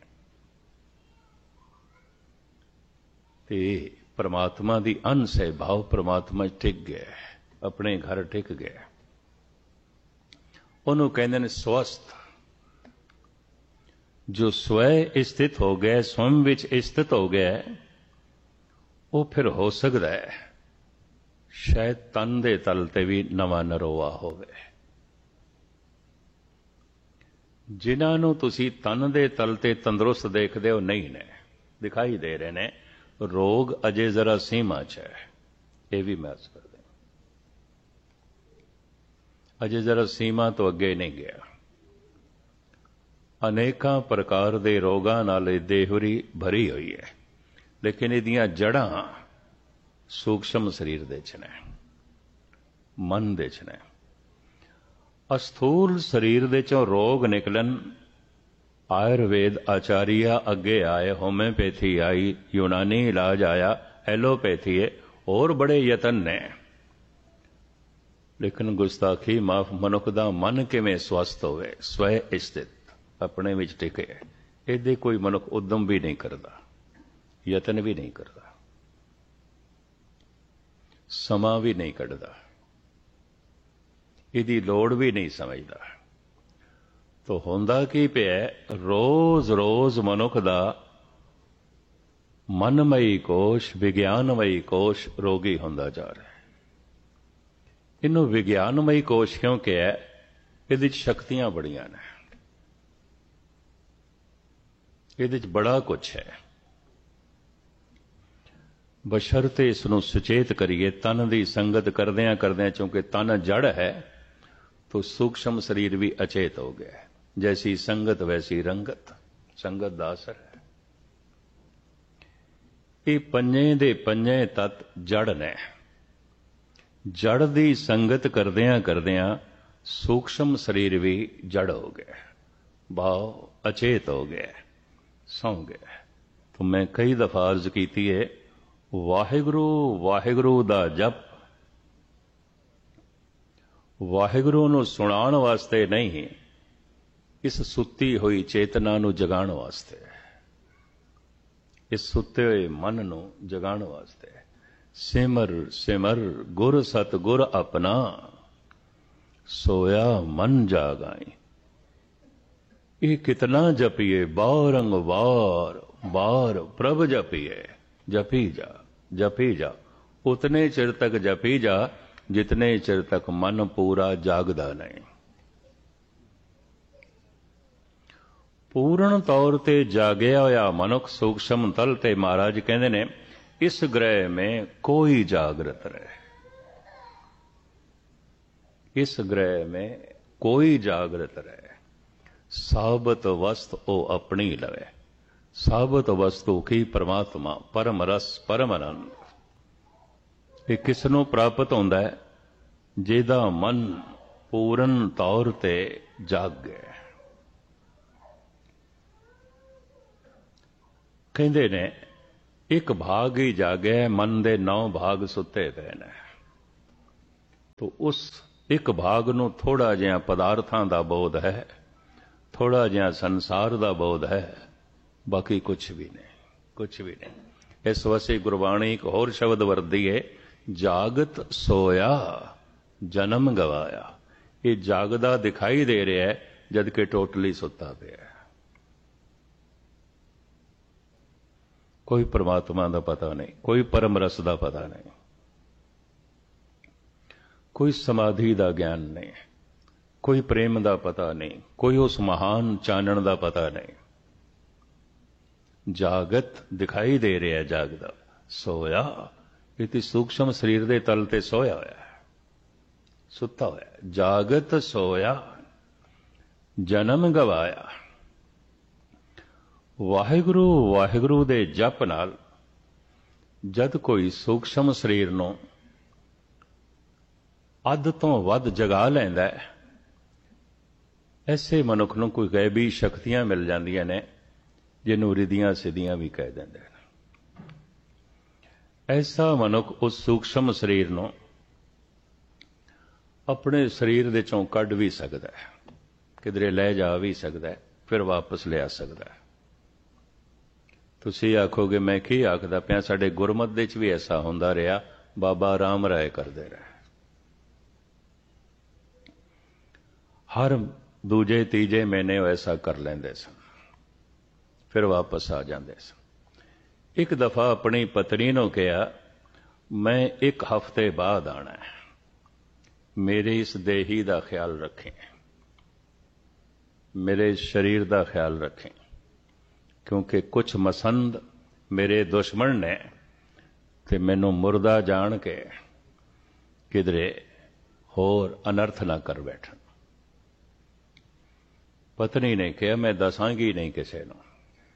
ते परमात्मा दी अंश है, भाव परमात्मा टिक गया, अपने घर टिक गया, उन्होंने कहते हैं स्वस्थ। जो स्वय स्थित हो गया, स्वयं विच स्थित हो गया, वो फिर हो सकता है शायद तन दे तल ते भी नवा नरोआ होवे। जिन्हां नूं तुसीं तन दे तल ते तंदुरुस्त देखदे हो, नहीं ने, दिखाई दे रहे ने, रोग अजे जरा सीमा च है, ये भी मैं अर्ज कर दें, अजे जरा सीमा तो अगे नहीं गया। अनेकों प्रकार के रोगां नाल देहरी भरी हुई है, लेकिन इहदियां जड़ां सूक्ष्म शरीर दे च ने, मन दे च ने। अस्थूल शरीर दे चों रोग निकलन, आयुर्वेद आचार्य अगे आए, होम्योपैथी आई, यूनानी इलाज आया, एलोपैथी है, और बड़े यतन ने, लेकिन गुस्ताखी माफ, मनुख दा मन किवें स्वस्थ होवे, स्वय स्थित अपने विच टिके, इहदे कोई मनुख उद्यम भी नहीं करता, यतन भी नहीं करता, समा भी नहीं कढ़दा, इहदी लोड़ भी नहीं समझदा। तो होंदा की पिया, रोज रोज मनुख दा मनमयी कोश, विज्ञानमयी कोश रोगी होंदा जा रहा है। इनू विज्ञानमयी कोश क्यों कहा? इहदे च शक्तियां बड़ियां ने, इहदे च बड़ा कुछ है, बशर्ते इसनूं सुचेत करिए। तन की संगत करदियां करदियां, चूंकि तन जड़ है तो सूक्ष्म शरीर भी अचेत हो गया। जैसी संगत वैसी रंगत, संगत का असर है। ये पंजे दे पंजे तत्त जड़ ने, जड़ की संगत करदियां करदियां सूक्ष्म शरीर भी जड़ हो गया, भाव अचेत हो गया, सौ गया। तो मैं कई दफा अर्ज की है, वाहिगुरु वाहिगुरु दा जप वाहिगुरु नूं सुणाण वास्ते नहीं, इस सुती हुई चेतना नूं जगाण वास्ते, इस सुते हुए मन नूं जगाण वास्ते। सिमर सिमर गुर सत गुर अपना, सोया मन जागाई। ये कितना जपिए, बारंग बार बार प्रभ जपिए, जपी जा जपी जा, उतने चिर तक जपी जा जितने चिर तक मन पूरा जागदा नहीं। पूर्ण तौर ते जागया होया मनुख सूक्ष्म तल ते महाराज कहते ने, इस ग्रह में कोई जागृत रहे, इस ग्रह में कोई जागृत रहे। साबत वस्तु ओ अपनी लवे, साबत वस्तु की परमात्मा, परम रस परम आनंद। ये किसनों प्राप्त होंदा है? जिहदा मन पूर्ण तौर ते जाग गया। ਕਹਿੰਦੇ ਨੇ ਇੱਕ ਭਾਗ ਹੀ ਜਾਗਿਆ, ਮਨ ਦੇ ਨੌ ਭਾਗ ਸੁੱਤੇ ਪਏ ਨੇ। ਤੋ ਉਸ ਇੱਕ ਭਾਗ ਨੂੰ ਥੋੜਾ ਜਿਹਾ ਪਦਾਰਥਾਂ ਦਾ ਬੋਧ ਹੈ, ਥੋੜਾ ਜਿਹਾ ਸੰਸਾਰ ਦਾ ਬੋਧ ਹੈ, ਬਾਕੀ ਕੁਛ ਵੀ ਨਹੀਂ, ਕੁਛ ਵੀ ਨਹੀਂ। ਇਸ ਵਾਸਤੇ ਗੁਰਬਾਣੀ ਇੱਕ ਹੋਰ ਸ਼ਬਦ ਵਰਤਦੀ ਹੈ, ਜਾਗਤ ਸੋਇਆ ਜਨਮ ਗਵਾਇਆ। ਇਹ ਜਾਗਦਾ ਦਿਖਾਈ ਦੇ ਰਿਹਾ ਹੈ ਜਦ ਕਿ ਟੋਟਲੀ ਸੁੱਤਾ ਪਿਆ ਹੈ। ਕੋਈ ਪਰਮਾਤਮਾ ਦਾ ਪਤਾ ਨਹੀਂ, ਕੋਈ ਪਰਮ ਰਸ ਦਾ ਪਤਾ ਨਹੀਂ, ਕੋਈ ਸਮਾਧੀ ਦਾ ਗਿਆਨ ਨਹੀਂ, ਕੋਈ ਪ੍ਰੇਮ ਦਾ ਪਤਾ ਨਹੀਂ, ਕੋਈ ਉਸ ਮਹਾਨ ਚਾਨਣ ਦਾ ਪਤਾ ਨਹੀਂ। ਜਾਗਤ ਦਿਖਾਈ ਦੇ ਰਿਹਾ, ਜਾਗਦਾ ਸੋਇਆ। ਇਹ ਤੇ ਸੂਖਸ਼ਮ ਸਰੀਰ ਦੇ ਤਲ ਤੇ ਸੋਇਆ ਹੋਇਆ ਹੈ, ਸੁੱਤਾ ਹੋਇਆ। ਜਾਗਤ ਸੋਇਆ ਜਨਮ ਗਵਾਇਆ। ਵਾਹਿਗੁਰੂ ਵਾਹਿਗੁਰੂ ਦੇ ਜਪ ਨਾਲ ਜਦ ਕੋਈ ਸੂਖਸ਼ਮ ਸਰੀਰ ਨੂੰ ਅੱਧ ਤੋਂ ਵੱਧ ਜਗਾ ਲੈਂਦਾ ਹੈ, ਐਸੇ ਮਨੁੱਖ ਨੂੰ ਕੋਈ ਗੈਬੀ ਸ਼ਕਤੀਆਂ ਮਿਲ ਜਾਂਦੀਆਂ ਨੇ, ਜਿਹਨੂੰ ਰਿਧੀਆਂ ਸਿੱਧੀਆਂ ਵੀ ਕਹਿ ਦਿੰਦੇ ਨੇ। ਐਸਾ ਮਨੁੱਖ ਉਸ ਸੂਖਸ਼ਮ ਸਰੀਰ ਨੂੰ ਆਪਣੇ ਸਰੀਰ ਦੇ ਚੋਂ ਕੱਢ ਵੀ ਸਕਦਾ ਹੈ, ਕਿਧਰੇ ਲੈ ਜਾ ਵੀ ਸਕਦਾ ਹੈ, ਫਿਰ ਵਾਪਸ ਲਿਆ ਸਕਦਾ ਹੈ। ਤੁਸੀਂ ਆਖੋਗੇ ਮੈਂ ਕੀ ਆਖਦਾ ਪਿਆ, ਸਾਡੇ ਗੁਰਮਤ ਦੇ ਚ ਵੀ ਐਸਾ ਹੁੰਦਾ ਰਿਹਾ, ਬਾਬਾ ਰਾਮ ਰਾਏ ਕਰਦੇ ਰਹੇ। ਹਰ ਦੂਜੇ ਤੀਜੇ ਮਹੀਨੇ ਐਸਾ ਕਰ ਲੈਂਦੇ ਸਨ, ਫਿਰ ਵਾਪਸ ਆ ਜਾਂਦੇ ਸਨ। ਇੱਕ ਦਫਾ ਆਪਣੀ ਪਤਨੀ ਨੂੰ ਕਿਹਾ, ਮੈਂ ਇੱਕ ਹਫ਼ਤੇ ਬਾਅਦ ਆਣਾ ਹੈ, ਮੇਰੇ ਇਸ ਦੇਹੀ ਦਾ ਖਿਆਲ ਰੱਖੇਂ, ਮੇਰੇ ਸਰੀਰ ਦਾ ਖਿਆਲ ਰੱਖੇਂ, ਕਿਉਂਕਿ ਕੁਝ ਮਸੰਦ ਮੇਰੇ ਦੁਸ਼ਮਣ ਨੇ ਤੇ ਮੈਨੂੰ ਮੁਰਦਾ ਜਾਣ ਕੇ ਕਿਧਰੇ ਹੋਰ ਅਨਰਥ ਨਾ ਕਰ ਬੈਠਣ। ਪਤਨੀ ਨੇ ਕਿਹਾ, ਮੈਂ ਦੱਸਾਂਗੀ ਨਹੀਂ ਕਿਸੇ ਨੂੰ।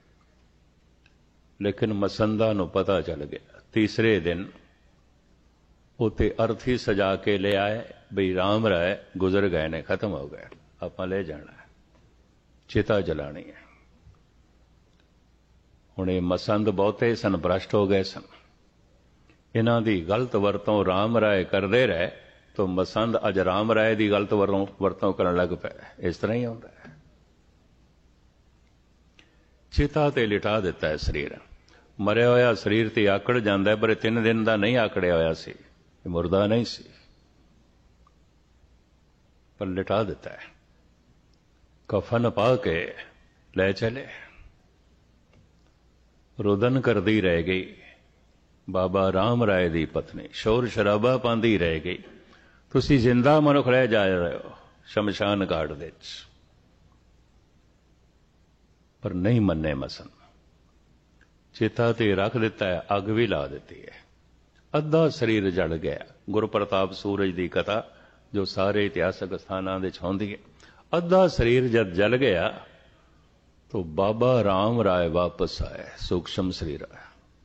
ਲੇਕਿਨ ਮਸੰਦਾਂ ਨੂੰ ਪਤਾ ਚੱਲ ਗਿਆ। ਤੀਸਰੇ ਦਿਨ ਉਤੇ ਅਰਥੀ ਸਜਾ ਕੇ ਲੈ ਆਏ, ਬਈ ਰਾਮ ਰਾਏ ਗੁਜ਼ਰ ਗਏ ਨੇ, ਖਤਮ ਹੋ ਗਏ, ਆਪਾਂ ਲੈ ਜਾਣਾ ਹੈ, ਚਿਤਾ ਜਲਾਣੀ ਹੈ। ਹੁਣ ਇਹ ਮਸੰਦ ਬਹੁਤੇ ਸਨ, ਭ੍ਰਸ਼ਟ ਹੋ ਗਏ ਸਨ। ਇਹਨਾਂ ਦੀ ਗਲਤ ਵਰਤੋਂ ਰਾਮ ਰਾਏ ਕਰਦੇ ਰਹੇ ਤਾਂ ਮਸੰਦ ਅੱਜ ਰਾਮ ਰਾਏ ਦੀ ਗਲਤ ਵਰਤੋਂ ਕਰਨ ਲੱਗ ਪਏ। ਇਸ ਤਰ੍ਹਾਂ ਹੀ ਹੁੰਦਾ ਹੈ। ਚਿਤਾ ਤੇ ਲਿਟਾ ਦਿੱਤਾ ਹੈ ਸਰੀਰ। ਮਰਿਆ ਹੋਇਆ ਸਰੀਰ ਤੇ ਆਕੜ ਜਾਂਦਾ ਹੈ, ਪਰ ਤਿੰਨ ਦਿਨ ਦਾ ਨਹੀਂ ਆਕੜਿਆ ਹੋਇਆ ਸੀ, ਇਹ ਮੁਰਦਾ ਨਹੀਂ ਸੀ, ਪਰ ਲਿਟਾ ਦਿੱਤਾ ਹੈ। ਕਫਨ ਪਾ ਕੇ ਲੈ ਚਲੇ। ਰੁਦਨ ਕਰਦੀ ਰਹਿ ਗਈ ਬਾਬਾ ਰਾਮ ਰਾਏ ਦੀ ਪਤਨੀ, ਸ਼ੋਰ ਸ਼ਰਾਬਾ ਪਾਉਂਦੀ ਰਹਿ ਗਈ। ਤੁਸੀਂ ਜ਼ਿੰਦਾ ਮਨੁੱਖ ਰਹਿ ਜਾ ਰਹੇ ਹੋ ਸ਼ਮਸ਼ਾਨ ਘਾਟ ਦੇ ਵਿੱਚ, ਪਰ ਨਹੀਂ ਮੰਨੇ ਮਸਨ। ਚਿਤਾ ਤੇ ਰੱਖ ਦਿੱਤਾ ਹੈ, ਅੱਗ ਵੀ ਲਾ ਦਿੱਤੀ ਹੈ, ਅੱਧਾ ਸਰੀਰ ਜਲ ਗਿਆ। ਗੁਰਪ੍ਰਤਾਪ ਸੂਰਜ ਦੀ ਕਥਾ ਜੋ ਸਾਰੇ ਇਤਿਹਾਸਕ ਸਥਾਨਾਂ ਵਿੱਚ ਹੁੰਦੀ ਹੈ। ਅੱਧਾ ਸਰੀਰ ਜਦ ਜਲ ਗਿਆ तो बाबा राम राय वापस आए, सूक्ष्म शरीर आया।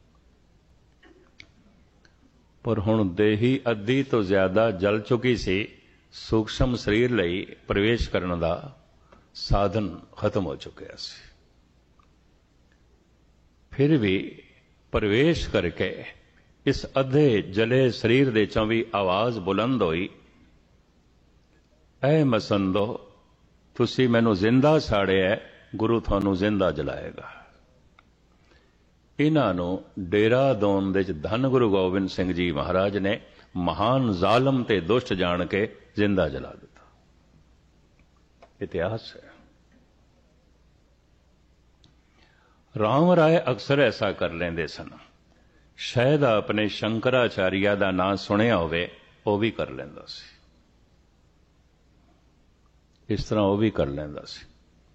पर हुण देही अद्धी तो ज्यादा जल चुकी सी, सूक्ष्म शरीर लई प्रवेश करने का साधन खत्म हो चुका सी। फिर भी प्रवेश करके इस अद्धे जले शरीर दे चों भी आवाज बुलंद हुई, ऐ मसंदो तुसी मैनू जिंदा साड़िया है, गुरु थानू जिंदा जलाएगा। इन्हां नू डेरादून दे धन गुरु गोबिंद सिंह जी महाराज ने महान जालम ते दुष्ट जान के जिंदा जला दिता। इतिहास है। राम राय अक्सर ऐसा कर लेंदे सन। शायद अपने शंकराचार्य दा नाम सुनिया होवे, वो भी कर लेंदा सी, इस तरह वो भी कर लेंदा सी।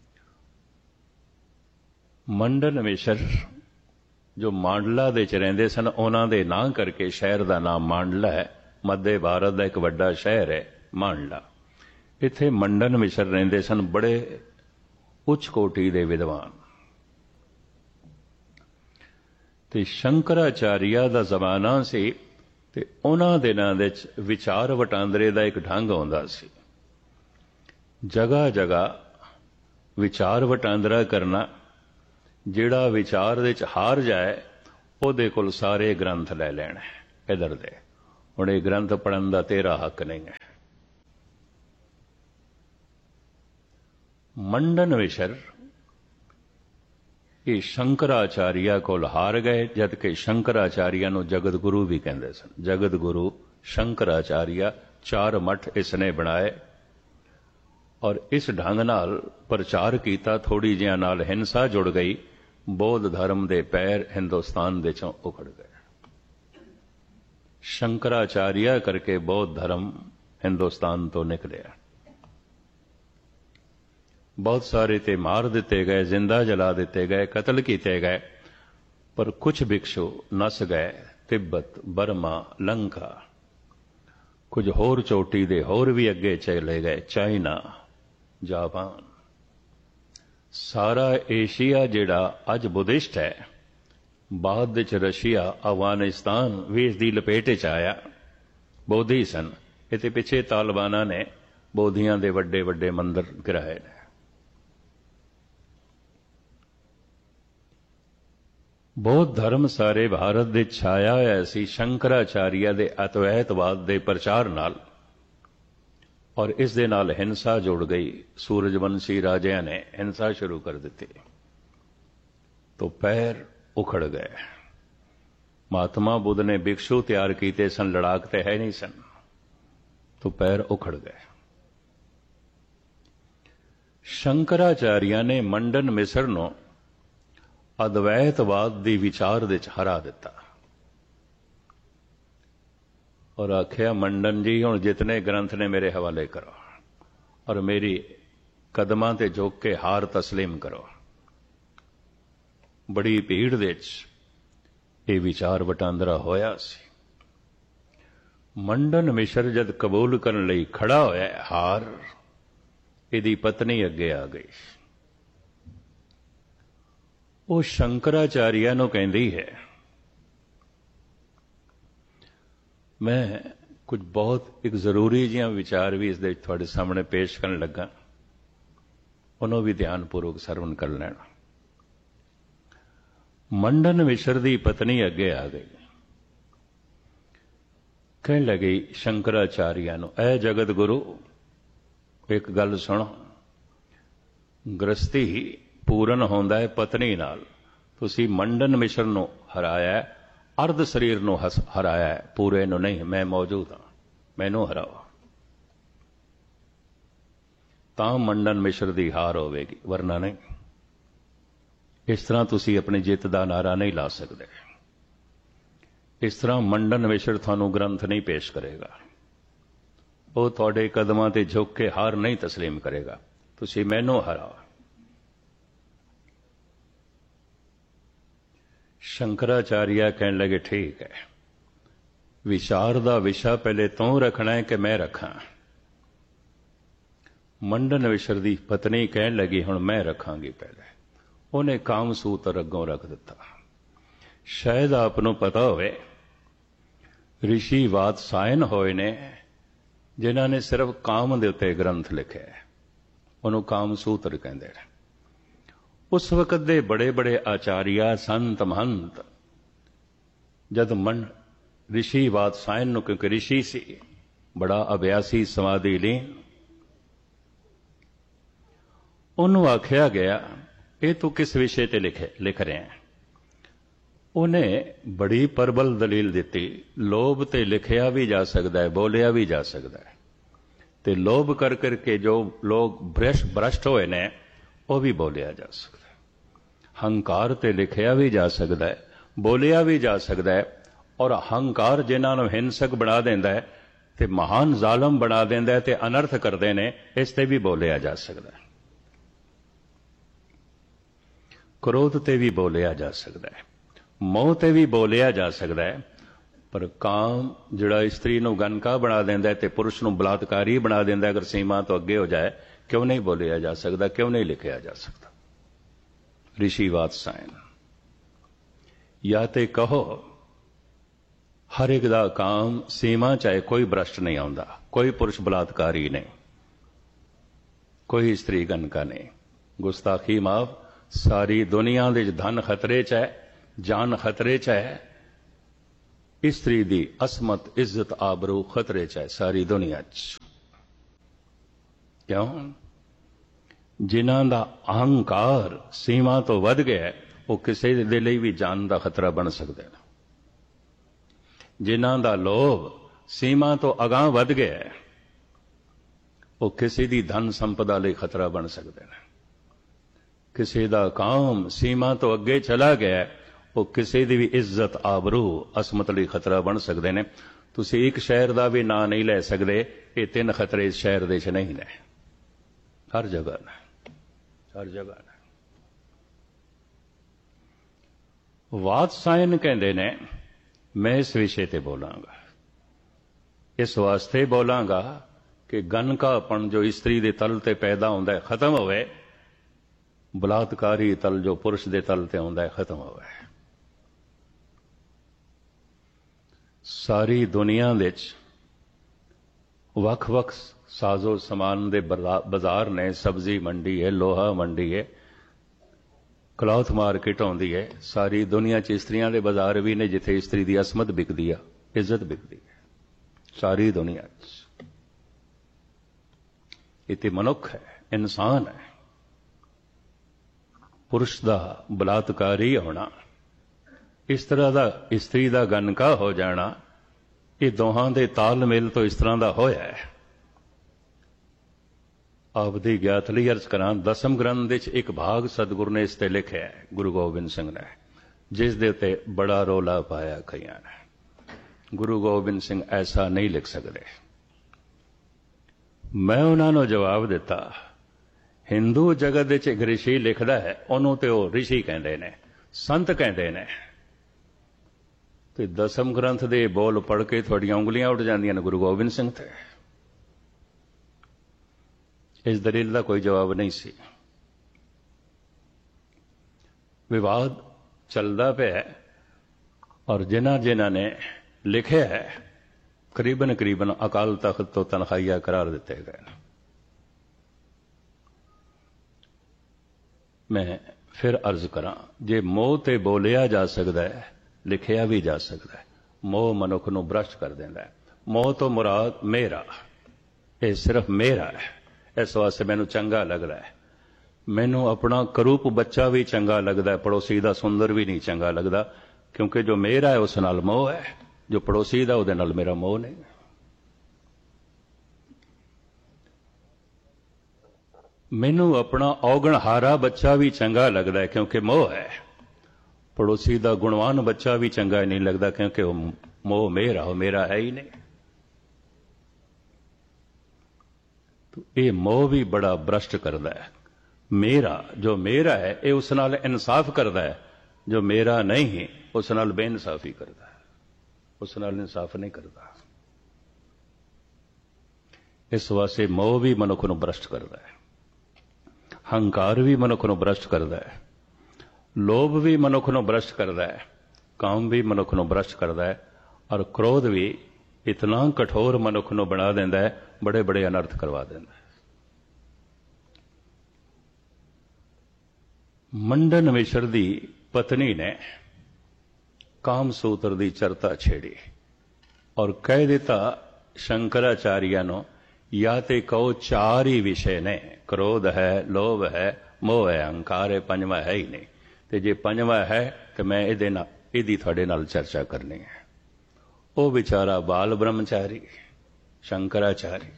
मंडन मिश्र जो मांडला दे च रहिंदे सन, उन्हां दे नां करके शहर का नाम मांडला है। मध्य भारत का एक वड्डा शहर है मांडला। इत्थे मंडन मिश्र रहिंदे सन, बड़े उच्च कोटि दे विद्वान। ते शंकराचार्य दा जमाना सी ते उन्हां दिनां दे विच विचार वटांदरे दा एक ढंग आउंदा सी। जगह जगह विचार वटांदरा करना, ਜਿਹੜਾ ਵਿਚਾਰ ਦੇ ਚ ਹਾਰ ਜਾਏ ਉਹਦੇ ਕੋਲ ਸਾਰੇ ਗ੍ਰੰਥ ਲੈ ਲੈਣ ਇਧਰ ਦੇ। ਹੁਣ ਇਹ ਗ੍ਰੰਥ ਪੜ੍ਹਨ ਦਾ ਤੇਰਾ ਹੱਕ ਨਹੀਂ ਹੈ। ਮੰਡਨ ਮਿਸ਼ਰ ਇਹ ਸ਼ੰਕਰਾਚਾਰੀਆ ਕੋਲ ਹਾਰ ਗਏ, ਜਦ ਕਿ ਸ਼ੰਕਰਾਚਾਰੀਆ ਨੂੰ ਜਗਤ ਗੁਰੂ ਵੀ ਕਹਿੰਦੇ ਸਨ। ਜਗਤ ਗੁਰੂ ਸ਼ੰਕਰਾਚਾਰੀਆ, ਚਾਰ ਮੱਠ ਇਸਨੇ ਬਣਾਏ ਔਰ ਇਸ ਢੰਗ ਨਾਲ ਪ੍ਰਚਾਰ ਕੀਤਾ। ਥੋੜੀ ਜਿਹਾ ਨਾਲ ਹਿੰਸਾ ਜੁੜ ਗਈ, ਬੌਧ ਧਰਮ ਦੇ ਪੈਰ ਹਿੰਦੁਸਤਾਨ ਦੇ ਚੋਂ ਉਖੜ ਗਏ। ਸ਼ੰਕਰਾਚਾਰੀਆ ਕਰਕੇ ਬੌਧ ਧਰਮ ਹਿੰਦੁਸਤਾਨ ਤੋਂ ਨਿਕਲਿਆ। ਬਹੁਤ ਸਾਰੇ ਤੇ ਮਾਰ ਦਿੱਤੇ ਗਏ, ਜ਼ਿੰਦਾ ਜਲਾ ਦਿੱਤੇ ਗਏ, ਕਤਲ ਕੀਤੇ ਗਏ, ਪਰ ਕੁਝ ਭਿਕਸ਼ੂ ਨਸ ਗਏ। ਤਿੱਬਤ, ਬਰਮਾ, ਲੰਕਾ, ਕੁਝ ਹੋਰ ਚੋਟੀ ਦੇ ਹੋਰ ਵੀ ਅੱਗੇ ਚਲੇ ਗਏ, ਚਾਈਨਾ, ਜਾਪਾਨ। ਸਾਰਾ ਏਸ਼ੀਆ ਜਿਹੜਾ ਅੱਜ ਬੁੱਧਿਸਟ ਹੈ, ਬਾਅਦ ਵਿੱਚ ਰਸ਼ੀਆ, ਅਫਗਾਨਿਸਤਾਨ ਵੀ ਇਸ ਦੀ ਲਪੇਟ ਚ ਆਇਆ। ਬੋਧੀ ਸਨ। ਇਹਦੇ ਪਿੱਛੇ ਤਾਲਿਬਾਨਾਂ ਨੇ ਬੋਧੀਆਂ ਦੇ ਵੱਡੇ ਵੱਡੇ ਮੰਦਰ ਗਿਰਾਏ ਨੇ। ਬੌਧ ਧਰਮ ਸਾਰੇ ਭਾਰਤ ਦੇ ਛਾਇਆ ਹੋਇਆ ਸੀ ਸ਼ੰਕਰਾਚਾਰੀਆ ਦੇ ਅਦਵੈਤਵਾਦ ਦੇ ਪ੍ਰਚਾਰ ਨਾਲ, ਔਰ ਇਸ ਦੇ ਨਾਲ ਹਿੰਸਾ ਜੁੜ ਗਈ। ਸੂਰਜਵੰਸ਼ੀ ਰਾਜਿਆਂ ਨੇ ਹਿੰਸਾ ਸ਼ੁਰੂ ਕਰ ਦਿੱਤੀ ਤਾਂ ਪੈਰ ਉਖੜ ਗਏ। ਮਹਾਤਮਾ ਬੁੱਧ ਨੇ ਭਿਕਸ਼ੂ ਤਿਆਰ ਕੀਤੇ ਸਨ, ਲੜਾਕ ਤੇ ਹੈ ਨਹੀਂ ਸਨ, ਤਾਂ ਪੈਰ ਉਖੜ ਗਏ। ਸ਼ੰਕਰਾਚਾਰੀਆ ਨੇ ਮੰਡਨ ਮਿਸਰ ਨੂੰ ਅਦਵੈਤਵਾਦ ਦੀ ਵਿਚਾਰ ਦੇ ਚ ਹਰਾ ਦਿੱਤਾ ਔਰ ਆਖਿਆ, ਮੰਡਨ ਜੀ ਹੁਣ ਜਿਤਨੇ ਗ੍ਰੰਥ ਨੇ ਮੇਰੇ ਹਵਾਲੇ ਕਰੋ ਔਰ ਮੇਰੀ ਕਦਮਾਂ ਤੇ ਝੁਕ ਕੇ ਹਾਰ ਤਸਲੀਮ ਕਰੋ। ਬੜੀ ਭੀੜ ਦੇ ਚ ਇਹ ਵਿਚਾਰ ਵਟਾਂਦਰਾ ਹੋਇਆ ਸੀ। ਮੰਡਨ ਮਿਸ਼ਰ ਜਦ ਕਬੂਲ ਕਰਨ ਲਈ ਖੜਾ ਹੋਇਆ ਹਾਰ, ਇਹਦੀ ਪਤਨੀ ਅੱਗੇ ਆ ਗਈ। ਉਹ ਸ਼ੰਕਰਾਚਾਰੀਆ ਨੂੰ ਕਹਿੰਦੀ ਹੈ, ਮੈਂ ਕੁਝ ਬਹੁਤ ਇੱਕ ਜ਼ਰੂਰੀ ਜਿਹਾ ਵਿਚਾਰ ਵੀ ਇਸ ਦੇ ਤੁਹਾਡੇ ਸਾਹਮਣੇ ਪੇਸ਼ ਕਰਨ ਲੱਗਾ, ਉਹਨੂੰ ਵੀ ਧਿਆਨਪੂਰਵਕ ਸਰਵਣ ਕਰ ਲੈਣਾ। ਮੰਡਨ ਮਿਸ਼ਰ ਦੀ ਪਤਨੀ ਅੱਗੇ ਆ ਗਈ, ਕਹਿਣ ਲੱਗੀ ਸ਼ੰਕਰਾਚਾਰੀਆ ਨੂੰ, ਐ ਜਗਤ ਗੁਰੂ ਇੱਕ ਗੱਲ ਸੁਣੋ, ਗ੍ਰਸਤੀ ਪੂਰਨ ਹੁੰਦਾ ਹੈ ਪਤਨੀ ਨਾਲ। ਤੁਸੀਂ ਮੰਡਨ ਮਿਸ਼ਰ ਨੂੰ ਹਰਾਇਆ, ਅਰਧ ਸਰੀਰ ਨੂੰ ਹਰਾਇਆ, ਪੂਰੇ ਨੂੰ ਨਹੀਂ। ਮੈਂ ਮੌਜੂਦ ਹਾਂ, ਮੈਨੂੰ ਹਰਾਓ ਤਾਂ ਮੰਡਨ ਮਿਸ਼ਰ ਦੀ ਹਾਰ ਹੋਵੇਗੀ, ਵਰਨਾ ਨਹੀਂ। ਇਸ ਤਰ੍ਹਾਂ ਤੁਸੀਂ ਆਪਣੀ ਜਿੱਤ ਦਾ ਨਾਰਾ ਨਹੀਂ ਲਾ ਸਕਦੇ। ਇਸ ਤਰ੍ਹਾਂ ਮੰਡਨ ਮਿਸ਼ਰ ਤੁਹਾਨੂੰ ਗ੍ਰੰਥ ਨਹੀਂ ਪੇਸ਼ ਕਰੇਗਾ, ਉਹ ਤੁਹਾਡੇ ਕਦਮਾਂ ਤੇ ਝੁਕ ਕੇ ਹਾਰ ਨਹੀਂ ਤਸਲੀਮ ਕਰੇਗਾ। ਤੁਸੀਂ ਮੈਨੂੰ ਹਰਾਓ। ਸ਼ੰਕਰਾਚਾਰੀਆ ਕਹਿਣ ਲੱਗੇ, ਠੀਕ ਹੈ, ਵਿਚਾਰ ਦਾ ਵਿਸ਼ਾ ਪਹਿਲੇ ਤੂੰ ਰੱਖਣਾ ਹੈ ਕਿ ਮੈਂ ਰੱਖਾਂ? ਮੰਡਨ ਮਿਸ਼ਰ ਦੀ ਪਤਨੀ ਕਹਿਣ ਲੱਗੀ, ਹੁਣ ਮੈਂ ਰੱਖਾਂਗੀ ਪਹਿਲੇ। ਉਹਨੇ ਕਾਮ ਸੂਤਰ ਅੱਗੋਂ ਰੱਖ ਦਿੱਤਾ। ਸ਼ਾਇਦ ਆਪ ਨੂੰ ਪਤਾ ਹੋਵੇ, ਰਿਸ਼ੀ ਵਾਤਸਾਇਨ ਹੋਏ ਨੇ ਜਿਨ੍ਹਾਂ ਨੇ ਸਿਰਫ ਕਾਮ ਦੇ ਉੱਤੇ ਗ੍ਰੰਥ ਲਿਖਿਆ, ਉਹਨੂੰ ਕਾਮ ਸੂਤਰ ਕਹਿੰਦੇ ਨੇ। ਉਸ ਵਕਤ ਦੇ ਬੜੇ ਬੜੇ ਆਚਾਰੀਆ, ਸੰਤ, ਮਹੰਤ ਜਦ ਮਨ ਰਿਸ਼ੀ ਵਾਤਸਾਇਨ ਨੂੰ, ਕਿਉਂਕਿ ਰਿਸ਼ੀ ਸੀ, ਬੜਾ ਅਭਿਆਸੀ, ਸਮਾਧੀ ਲੀਨ, ਉਹਨੂੰ ਆਖਿਆ ਗਿਆ, ਇਹ ਤੂੰ ਕਿਸ ਵਿਸ਼ੇ ਤੇ ਲਿਖੇ ਲਿਖ ਰਿਹਾ ਹੈ? ਉਹਨੇ ਬੜੀ ਪ੍ਰਬਲ ਦਲੀਲ ਦਿੱਤੀ, ਲੋਭ ਤੇ ਲਿਖਿਆ ਵੀ ਜਾ ਸਕਦਾ ਹੈ, ਬੋਲਿਆ ਵੀ ਜਾ ਸਕਦਾ ਹੈ, ਤੇ ਲੋਭ ਕਰ ਕਰਕੇ ਜੋ ਲੋਕ ਭ੍ਰਸ਼ਟ ਭ੍ਰਸ਼ਟ ਹੋਏ ਨੇ ਉਹ ਵੀ ਬੋਲਿਆ ਜਾ ਸਕਦਾ ਹੈ। ਹੰਕਾਰ ਤੇ ਲਿਖਿਆ ਵੀ ਜਾ ਸਕਦਾ ਹੈ, ਬੋਲਿਆ ਵੀ ਜਾ ਸਕਦਾ ਹੈ, ਔਰ ਹੰਕਾਰ ਜਿਨ੍ਹਾਂ ਨੂੰ ਹਿੰਸਕ ਬਣਾ ਦਿੰਦਾ ਹੈ ਤੇ ਮਹਾਨ ਜ਼ਾਲਮ ਬਣਾ ਦਿੰਦਾ ਹੈ ਤੇ ਅਨਰਥ ਕਰਦੇ ਨੇ, ਇਸ ਤੇ ਵੀ ਬੋਲਿਆ ਜਾ ਸਕਦਾ ਹੈ। ਕ੍ਰੋਧ ਤੇ ਵੀ ਬੋਲਿਆ ਜਾ ਸਕਦਾ ਹੈ, ਮੋਹ ਤੇ ਵੀ ਬੋਲਿਆ ਜਾ ਸਕਦਾ ਹੈ, ਪਰ ਕਾਮ ਜਿਹੜਾ ਇਸਤਰੀ ਨੂੰ ਗਨਕਾ ਬਣਾ ਦਿੰਦਾ ਹੈ ਤੇ ਪੁਰਸ਼ ਨੂੰ ਬਲਾਤਕਾਰੀ ਬਣਾ ਦਿੰਦਾ ਹੈ, ਅਗਰ ਸੀਮਾ ਤੋਂ ਅੱਗੇ ਹੋ ਜਾਏ, ਕਿਉਂ ਨਹੀਂ ਬੋਲਿਆ ਜਾ ਸਕਦਾ, ਕਿਉਂ ਨਹੀਂ ਲਿਖਿਆ ਜਾ ਸਕਦਾ? ਰਿਸ਼ੀ ਵਾਤਸਾਇਨ, ਜਾਂ ਤੇ ਕਹੋ ਹਰ ਇੱਕ ਦਾ ਕਾਮ ਸੀਮਾ ਚਾਹੇ, ਕੋਈ ਭ੍ਰਸ਼ਟ ਨਹੀਂ ਆਉਂਦਾ, ਕੋਈ ਪੁਰਸ਼ ਬਲਾਤਕਾਰੀ ਨਹੀਂ, ਕੋਈ ਇਸਤਰੀ ਗਨਕਾ ਨਹੀਂ, ਗੁਸਤਾਖੀ ਮਾਫ, ਸਾਰੀ ਦੁਨੀਆ ਦੇ ਧਨ ਖਤਰੇ 'ਚ ਹੈ, ਜਾਨ ਖਤਰੇ 'ਚ ਹੈ, ਇਸਤਰੀ ਦੀ ਅਸਮਤ, ਇੱਜ਼ਤ, ਆਬਰੂ ਖਤਰੇ 'ਚ ਹੈ ਸਾਰੀ ਦੁਨੀਆ 'ਚ। ਕਿਉਂ? ਜਿਨ੍ਹਾਂ ਦਾ ਅਹੰਕਾਰ ਸੀਮਾ ਤੋਂ ਵੱਧ ਗਿਆ, ਉਹ ਕਿਸੇ ਦੇ ਲਈ ਵੀ ਜਾਨ ਦਾ ਖਤਰਾ ਬਣ ਸਕਦੇ ਨੇ। ਜਿਨ੍ਹਾਂ ਦਾ ਲੋਭ ਸੀਮਾ ਤੋਂ ਅਗਾਂਹ ਵੱਧ ਗਿਆ, ਉਹ ਕਿਸੇ ਦੀ ਧਨ ਸੰਪਦਾ ਲਈ ਖਤਰਾ ਬਣ ਸਕਦੇ ਨੇ। ਕਿਸੇ ਦਾ ਕਾਮ ਸੀਮਾ ਤੋਂ ਅੱਗੇ ਚਲਾ ਗਿਆ, ਉਹ ਕਿਸੇ ਦੀ ਵੀ ਇੱਜ਼ਤ, ਆਬਰੂ, ਅਸਮਤ ਲਈ ਖਤਰਾ ਬਣ ਸਕਦੇ ਨੇ। ਤੁਸੀਂ ਇੱਕ ਸ਼ਹਿਰ ਦਾ ਵੀ ਨਾਂ ਨਹੀਂ ਲੈ ਸਕਦੇ, ਇਹ ਤਿੰਨ ਖਤਰੇ ਇਸ ਸ਼ਹਿਰ ਦੇ 'ਚ ਨਹੀਂ ਨੇ, ਹਰ ਜਗ੍ਹਾ ਨੇ, ਹਰ ਜਗ੍ਹਾ ਨੇ। ਵਾਤਸਾਇਨ ਕਹਿੰਦੇ ਨੇ, ਮੈਂ ਇਸ ਵਿਸ਼ੇ ਤੇ ਬੋਲਾਂਗਾ, ਇਸ ਵਾਸਤੇ ਬੋਲਾਂਗਾ ਕਿ ਗਨਕਾਪਣ ਜੋ ਇਸਤਰੀ ਦੇ ਤਲ ਤੇ ਪੈਦਾ ਹੁੰਦਾ ਹੈ ਖਤਮ ਹੋਵੇ, ਬਲਾਤਕਾਰੀ ਤਲ ਜੋ ਪੁਰਸ਼ ਦੇ ਤਲ ਤੇ ਹੁੰਦਾ ਹੈ ਖਤਮ ਹੋਵੇ। ਸਾਰੀ ਦੁਨੀਆ ਵਿੱਚ ਵੱਖ-ਵੱਖ ਸਾਜ਼ੋ ਸਮਾਨ ਦੇ ਬਾਜ਼ਾਰ ਨੇ, ਸਬਜ਼ੀ ਮੰਡੀ ਹੈ, ਲੋਹਾ ਮੰਡੀ ਹੈ, ਕਲੌਥ ਮਾਰਕੀਟ ਆਉਂਦੀ ਹੈ। ਸਾਰੀ ਦੁਨੀਆ 'ਚ ਇਸਤਰੀਆਂ ਦੇ ਬਾਜ਼ਾਰ ਵੀ ਨੇ ਜਿੱਥੇ ਇਸਤਰੀ ਦੀ ਅਸਮਤ ਵਿਕਦੀ ਆ, ਇੱਜ਼ਤ ਵਿਕਦੀ ਹੈ, ਸਾਰੀ ਦੁਨੀਆ 'ਚ। ਇਹ ਤੇ ਮਨੁੱਖ ਹੈ, ਇਨਸਾਨ ਹੈ। ਪੁਰਸ਼ ਦਾ ਬਲਾਤਕਾਰੀ ਹੋਣਾ, ਇਸ ਤਰ੍ਹਾਂ ਦਾ ਇਸਤਰੀ ਦਾ ਗਨਕਾ ਹੋ ਜਾਣਾ, ਇਹ ਦੋਹਾਂ ਦੇ ਤਾਲਮੇਲ ਤੋਂ ਇਸ ਤਰ੍ਹਾਂ ਦਾ ਹੋਇਆ ਹੈ। ਆਪ ਦੀ ਗਿਆਤ ਲਈ ਅਰਜ਼ ਕਰਾਂ, ਦਸਮ ਗ੍ਰੰਥ ਵਿੱਚ ਇੱਕ ਭਾਗ ਸਤਿਗੁਰੂ ਨੇ ਇਸ ਤੇ ਲਿਖਿਆ ਹੈ, ਗੁਰੂ ਗੋਬਿੰਦ ਸਿੰਘ ਨੇ, ਜਿਸ ਦੇ ਉੱਤੇ ਬੜਾ ਰੌਲਾ ਪਾਇਆ ਕਈਆਂ ਨੇ। ਗੁਰੂ ਗੋਬਿੰਦ ਸਿੰਘ ਐਸਾ ਨਹੀਂ ਲਿਖ ਸਕਦੇ। ਮੈਂ ਉਹਨਾਂ ਨੂੰ ਜਵਾਬ ਦਿੱਤਾ, ਹਿੰਦੂ ਜਗਤ ਵਿੱਚ ਇੱਕ ਰਿਸ਼ੀ ਲਿਖਦਾ ਹੈ, ਉਹਨੂੰ ਤੇ ਉਹ ਰਿਸ਼ੀ ਕਹਿੰਦੇ ਨੇ, ਸੰਤ ਕਹਿੰਦੇ ਨੇ, ਤੇ ਦਸਮ ਗ੍ਰੰਥ ਦੇ ਬੋਲ ਪੜ੍ਹ ਕੇ ਤੁਹਾਡੀਆਂ ਉਂਗਲੀਆਂ ਉੱਡ ਜਾਂਦੀਆਂ ਨੇ ਗੁਰੂ ਗੋਬਿੰਦ ਸਿੰਘ ਤੇ। ਇਸ ਦਲੀਲ ਦਾ ਕੋਈ ਜਵਾਬ ਨਹੀਂ ਸੀ। ਵਿਵਾਦ ਚੱਲਦਾ ਪਿਆ, ਔਰ ਜਿਨ੍ਹਾਂ ਜਿਨ੍ਹਾਂ ਨੇ ਲਿਖਿਆ ਹੈ ਕਰੀਬਨ ਕਰੀਬਨ ਅਕਾਲ ਤਖਤ ਤੋਂ ਤਨਖਾਹੀਆ ਕਰਾਰ ਦਿੱਤੇ ਗਏ। ਮੈਂ ਫਿਰ ਅਰਜ਼ ਕਰਾਂ, ਜੇ ਮੋਹ ਤੇ ਬੋਲਿਆ ਜਾ ਸਕਦਾ ਹੈ, ਲਿਖਿਆ ਵੀ ਜਾ ਸਕਦਾ ਹੈ। ਮੋਹ ਮਨੁੱਖ ਨੂੰ ਭ੍ਰਸ਼ਟ ਕਰ ਦਿੰਦਾ ਹੈ। ਮੋਹ ਤੋਂ ਮੁਰਾਦ ਮੇਰਾ, ਇਹ ਸਿਰਫ ਮੇਰਾ ਹੈ, ਇਸ ਵਾਸਤੇ ਮੈਨੂੰ ਚੰਗਾ ਲੱਗਦਾ ਹੈ। ਮੈਨੂੰ ਆਪਣਾ ਕਰੂਪ ਬੱਚਾ ਵੀ ਚੰਗਾ ਲੱਗਦਾ ਹੈ, ਪੜੋਸੀ ਦਾ ਸੁੰਦਰ ਵੀ ਨਹੀਂ ਚੰਗਾ ਲੱਗਦਾ, ਕਿਉਂਕਿ ਜੋ ਮੇਰਾ ਹੈ ਉਸ ਨਾਲ ਮੋਹ ਹੈ, ਜੋ ਪੜੋਸੀ ਦਾ ਉਹਦੇ ਨਾਲ ਮੇਰਾ ਮੋਹ ਨਹੀਂ। ਮੈਨੂੰ ਆਪਣਾ ਔਗਣਹਾਰਾ ਬੱਚਾ ਵੀ ਚੰਗਾ ਲੱਗਦਾ ਹੈ, ਕਿਉਂਕਿ ਮੋਹ ਹੈ। ਪੜੋਸੀ ਦਾ ਗੁਣਵਾਨ ਬੱਚਾ ਵੀ ਚੰਗਾ ਨਹੀਂ ਲੱਗਦਾ, ਕਿਉਂਕਿ ਉਹ ਮੋਹ ਮੇਰਾ, ਉਹ ਮੇਰਾ ਹੈ ਹੀ ਨਹੀਂ। ਇਹ ਮੋਹ ਵੀ ਬੜਾ ਭ੍ਰਸ਼ਟ ਕਰਦਾ ਹੈ। ਮੇਰਾ, ਜੋ ਮੇਰਾ ਹੈ, ਇਹ ਉਸ ਨਾਲ ਇਨਸਾਫ ਕਰਦਾ ਹੈ, ਜੋ ਮੇਰਾ ਨਹੀਂ ਉਸ ਨਾਲ ਬੇਇਨਸਾਫੀ ਕਰਦਾ ਹੈ, ਉਸ ਨਾਲ ਇਨਸਾਫ ਨਹੀਂ ਕਰਦਾ। ਇਸ ਵਾਸਤੇ ਮੋਹ ਵੀ ਮਨੁੱਖ ਨੂੰ ਭ੍ਰਸ਼ਟ ਕਰਦਾ ਹੈ, ਹੰਕਾਰ ਵੀ ਮਨੁੱਖ ਨੂੰ ਭ੍ਰਸ਼ਟ ਕਰਦਾ ਹੈ, ਲੋਭ ਵੀ ਮਨੁੱਖ ਨੂੰ ਭ੍ਰਸ਼ਟ ਕਰਦਾ ਹੈ, ਕਾਮ ਵੀ ਮਨੁੱਖ ਨੂੰ ਭ੍ਰਸ਼ਟ ਕਰਦਾ ਹੈ, ਔਰ ਕ੍ਰੋਧ ਵੀ ਇਤਨਾ ਕਠੋਰ ਮਨੁੱਖ ਨੂੰ ਬਣਾ ਦਿੰਦਾ ਹੈ, ਬੜੇ ਬੜੇ ਅਨਰਥ ਕਰਵਾ ਦਿੰਦਾ ਹੈ। ਮੰਡਨ ਮਿਸ਼ਰ ਦੀ ਪਤਨੀ ਨੇ ਕਾਮ ਸੂਤਰ ਦੀ ਚਰਤਾ ਛੇੜੀ ਔਰ ਕਹਿ ਦਿੱਤਾ ਸ਼ੰਕਰਾਚਾਰੀਆ ਨੂੰ, ਜਾਂ ਤੇ ਕਹੋ ਚਾਰ ਹੀ ਵਿਸ਼ੇ ਨੇ, ਕ੍ਰੋਧ ਹੈ, ਲੋਭ ਹੈ, ਮੋਹ ਹੈ, ਅਹੰਕਾਰ ਹੈ, ਪੰਜਵਾਂ ਹੈ ਹੀ ਨਹੀਂ। ਤੇ ਜੇ ਪੰਜਵਾਂ ਹੈ ਤੇ ਮੈਂ ਇਹਦੇ ਨਾਲ ਇਹਦੀ ਤੁਹਾਡੇ ਨਾਲ ਚਰਚਾ ਕਰਨੀ ਹੈ। ਉਹ ਵਿਚਾਰਾ ਬਾਲ ਬ੍ਰਹਮਚਾਰੀ ਸ਼ੰਕਰਾਚਾਰੀ,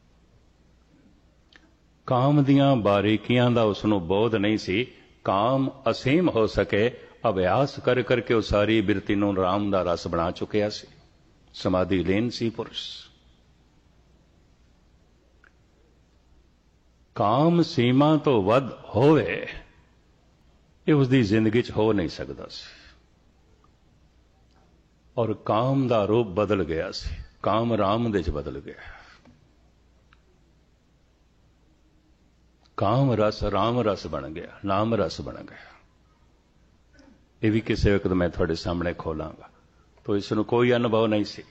ਕਾਮ ਦੀਆਂ ਬਾਰੀਕੀਆਂ ਦਾ ਉਸ ਨੂੰ ਬੋਧ ਨਹੀਂ ਸੀ। ਕਾਮ ਅਸੀਮ ਹੋ ਸਕੇ, ਅਭਿਆਸ ਕਰ ਕਰਕੇ ਉਹ ਸਾਰੀ ਬਿਰਤੀ ਨੂੰ ਰਾਮ ਦਾ ਰਸ ਬਣਾ ਚੁੱਕਿਆ ਸੀ। ਸਮਾਧੀ ਲੀਨ ਸੀ ਪੁਰਸ਼। ਕਾਮ ਸੀਮਾ ਤੋਂ ਵੱਧ ਹੋਵੇ, ਇਹ ਉਸ ਦੀ ਜ਼ਿੰਦਗੀ 'ਚ ਹੋ ਨਹੀਂ ਸਕਦਾ ਸੀ। ਔਰ ਕਾਮ ਦਾ ਰੂਪ ਬਦਲ ਗਿਆ ਸੀ, ਕਾਮ ਰਾਮ ਦੇ 'ਚ ਬਦਲ ਗਿਆ। ਕਾਮ ਰਸ ਰਾਮ ਰਸ ਬਣ ਗਿਆ, ਨਾਮ ਰਸ ਬਣ ਗਿਆ। ਇਹ ਵੀ ਕਿਸੇ ਵਕਤ ਮੈਂ ਤੁਹਾਡੇ ਸਾਹਮਣੇ ਖੋਲਾਂਗਾ। ਤੋ ਇਸ ਨੂੰ ਕੋਈ ਅਨੁਭਵ ਨਹੀਂ ਸੀ।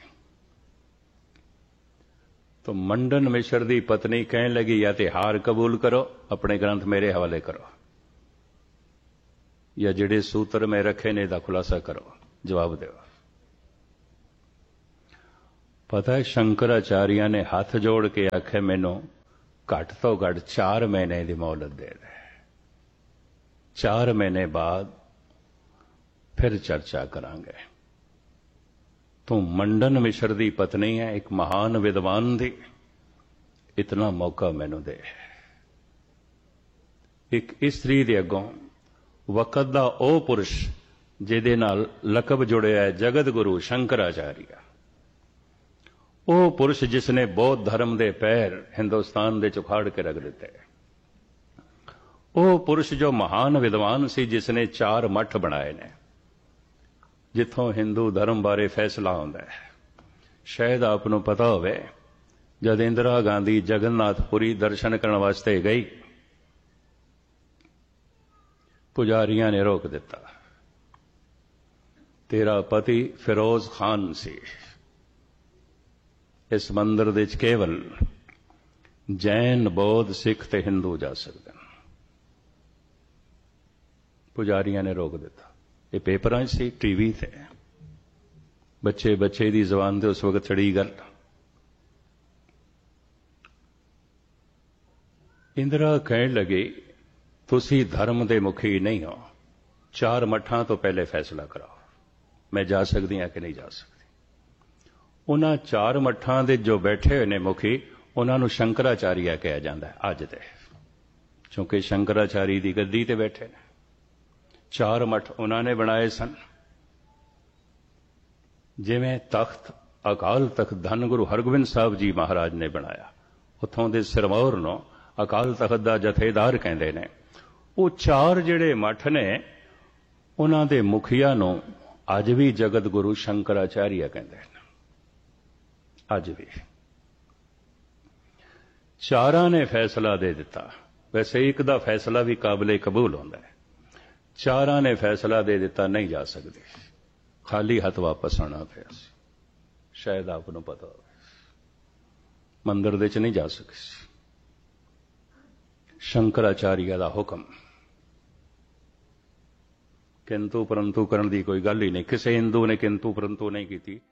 तो मंडन मिश्र की पत्नी कहने लगी, या तो हार कबूल करो, अपने ग्रंथ मेरे हवाले करो। या जिहड़े सूत्र मैं रखे ने इहदा खुलासा करो, जवाब दो। पता है शंकराचार्य ने हाथ जोड़ के आखे मैनू घट तो घट चार महीने की मोहलत दे दे, चार महीने बाद फिर चर्चा करांगे। तू मंडन मिश्र दी पत्नी है, एक महान विद्वान दी, इतना मौका मैनू दे। एक इस्त्री दे अगों वक़्त दा ओ पुरुष जिहदे नाल लकब जुड़िया है जगत गुरु शंकराचार्य, ओ पुरुष जिसने बौद्ध धर्म दे पैर हिंदुस्तान दे चुखाड़ के रख दिते, ओ पुरुष जो महान विद्वान सी जिसने चार मठ बनाए ने जिथों हिंदू धर्म बारे फैसला होंदा है। शायद आपनों पता होवे जद इंदिरा गांधी जगन्नाथपुरी दर्शन करने वास्ते गई, पुजारियां ने रोक दिता। तेरा पति फिरोज खान सी, इस मंदिर दे केवल जैन बौद्ध सिख ते हिंदू जा सकते हैं। पुजारियां ने रोक दिता। ये पेपरां सी, टीवी थे, बच्चे बच्चे दी जबान ते उस वक्त चढ़ी गल। इंदिरा कहन लगी तुसी धर्म दे मुखी नहीं हो, चार मठां तो पहले फैसला कराओ मैं जा सकती हाँ कि नहीं जा सकती। उन्हां चार मठां दे जो बैठे हुए ने मुखी, उन्हां नूं शंकराचार्य कहा जाता है अज दे, क्योंकि शंकराचार्य की गद्दी ते बैठे ने। चार मठ उन्होंने बनाए सन, जिवें तख्त अकाल तख्त धन गुरु हरगोबिंद साहब जी महाराज ने बनाया, उथों दे सिरमौर नूं अकाल तख्त दा जथेदार कहंदे ने। वो चार जिहड़े मठ ने उन्हां दे मुखिया नूं अज भी जगत गुरु शंकराचार्य कहंदे ने। अज भी चारां ने फैसला दे दिता। वैसे एक दा फैसला भी काबिले कबूल होंदा है, चारां ने फैसला दे दिता नहीं जा सकते, खाली हाथ वापस आना पिया। शायद आपको पता हो मंदिर दे च नहीं जा सके। शंकराचार्य का हुक्म, किंतु परंतु करने की कोई गल ही नहीं, किसी हिंदू ने किंतु परंतु नहीं की।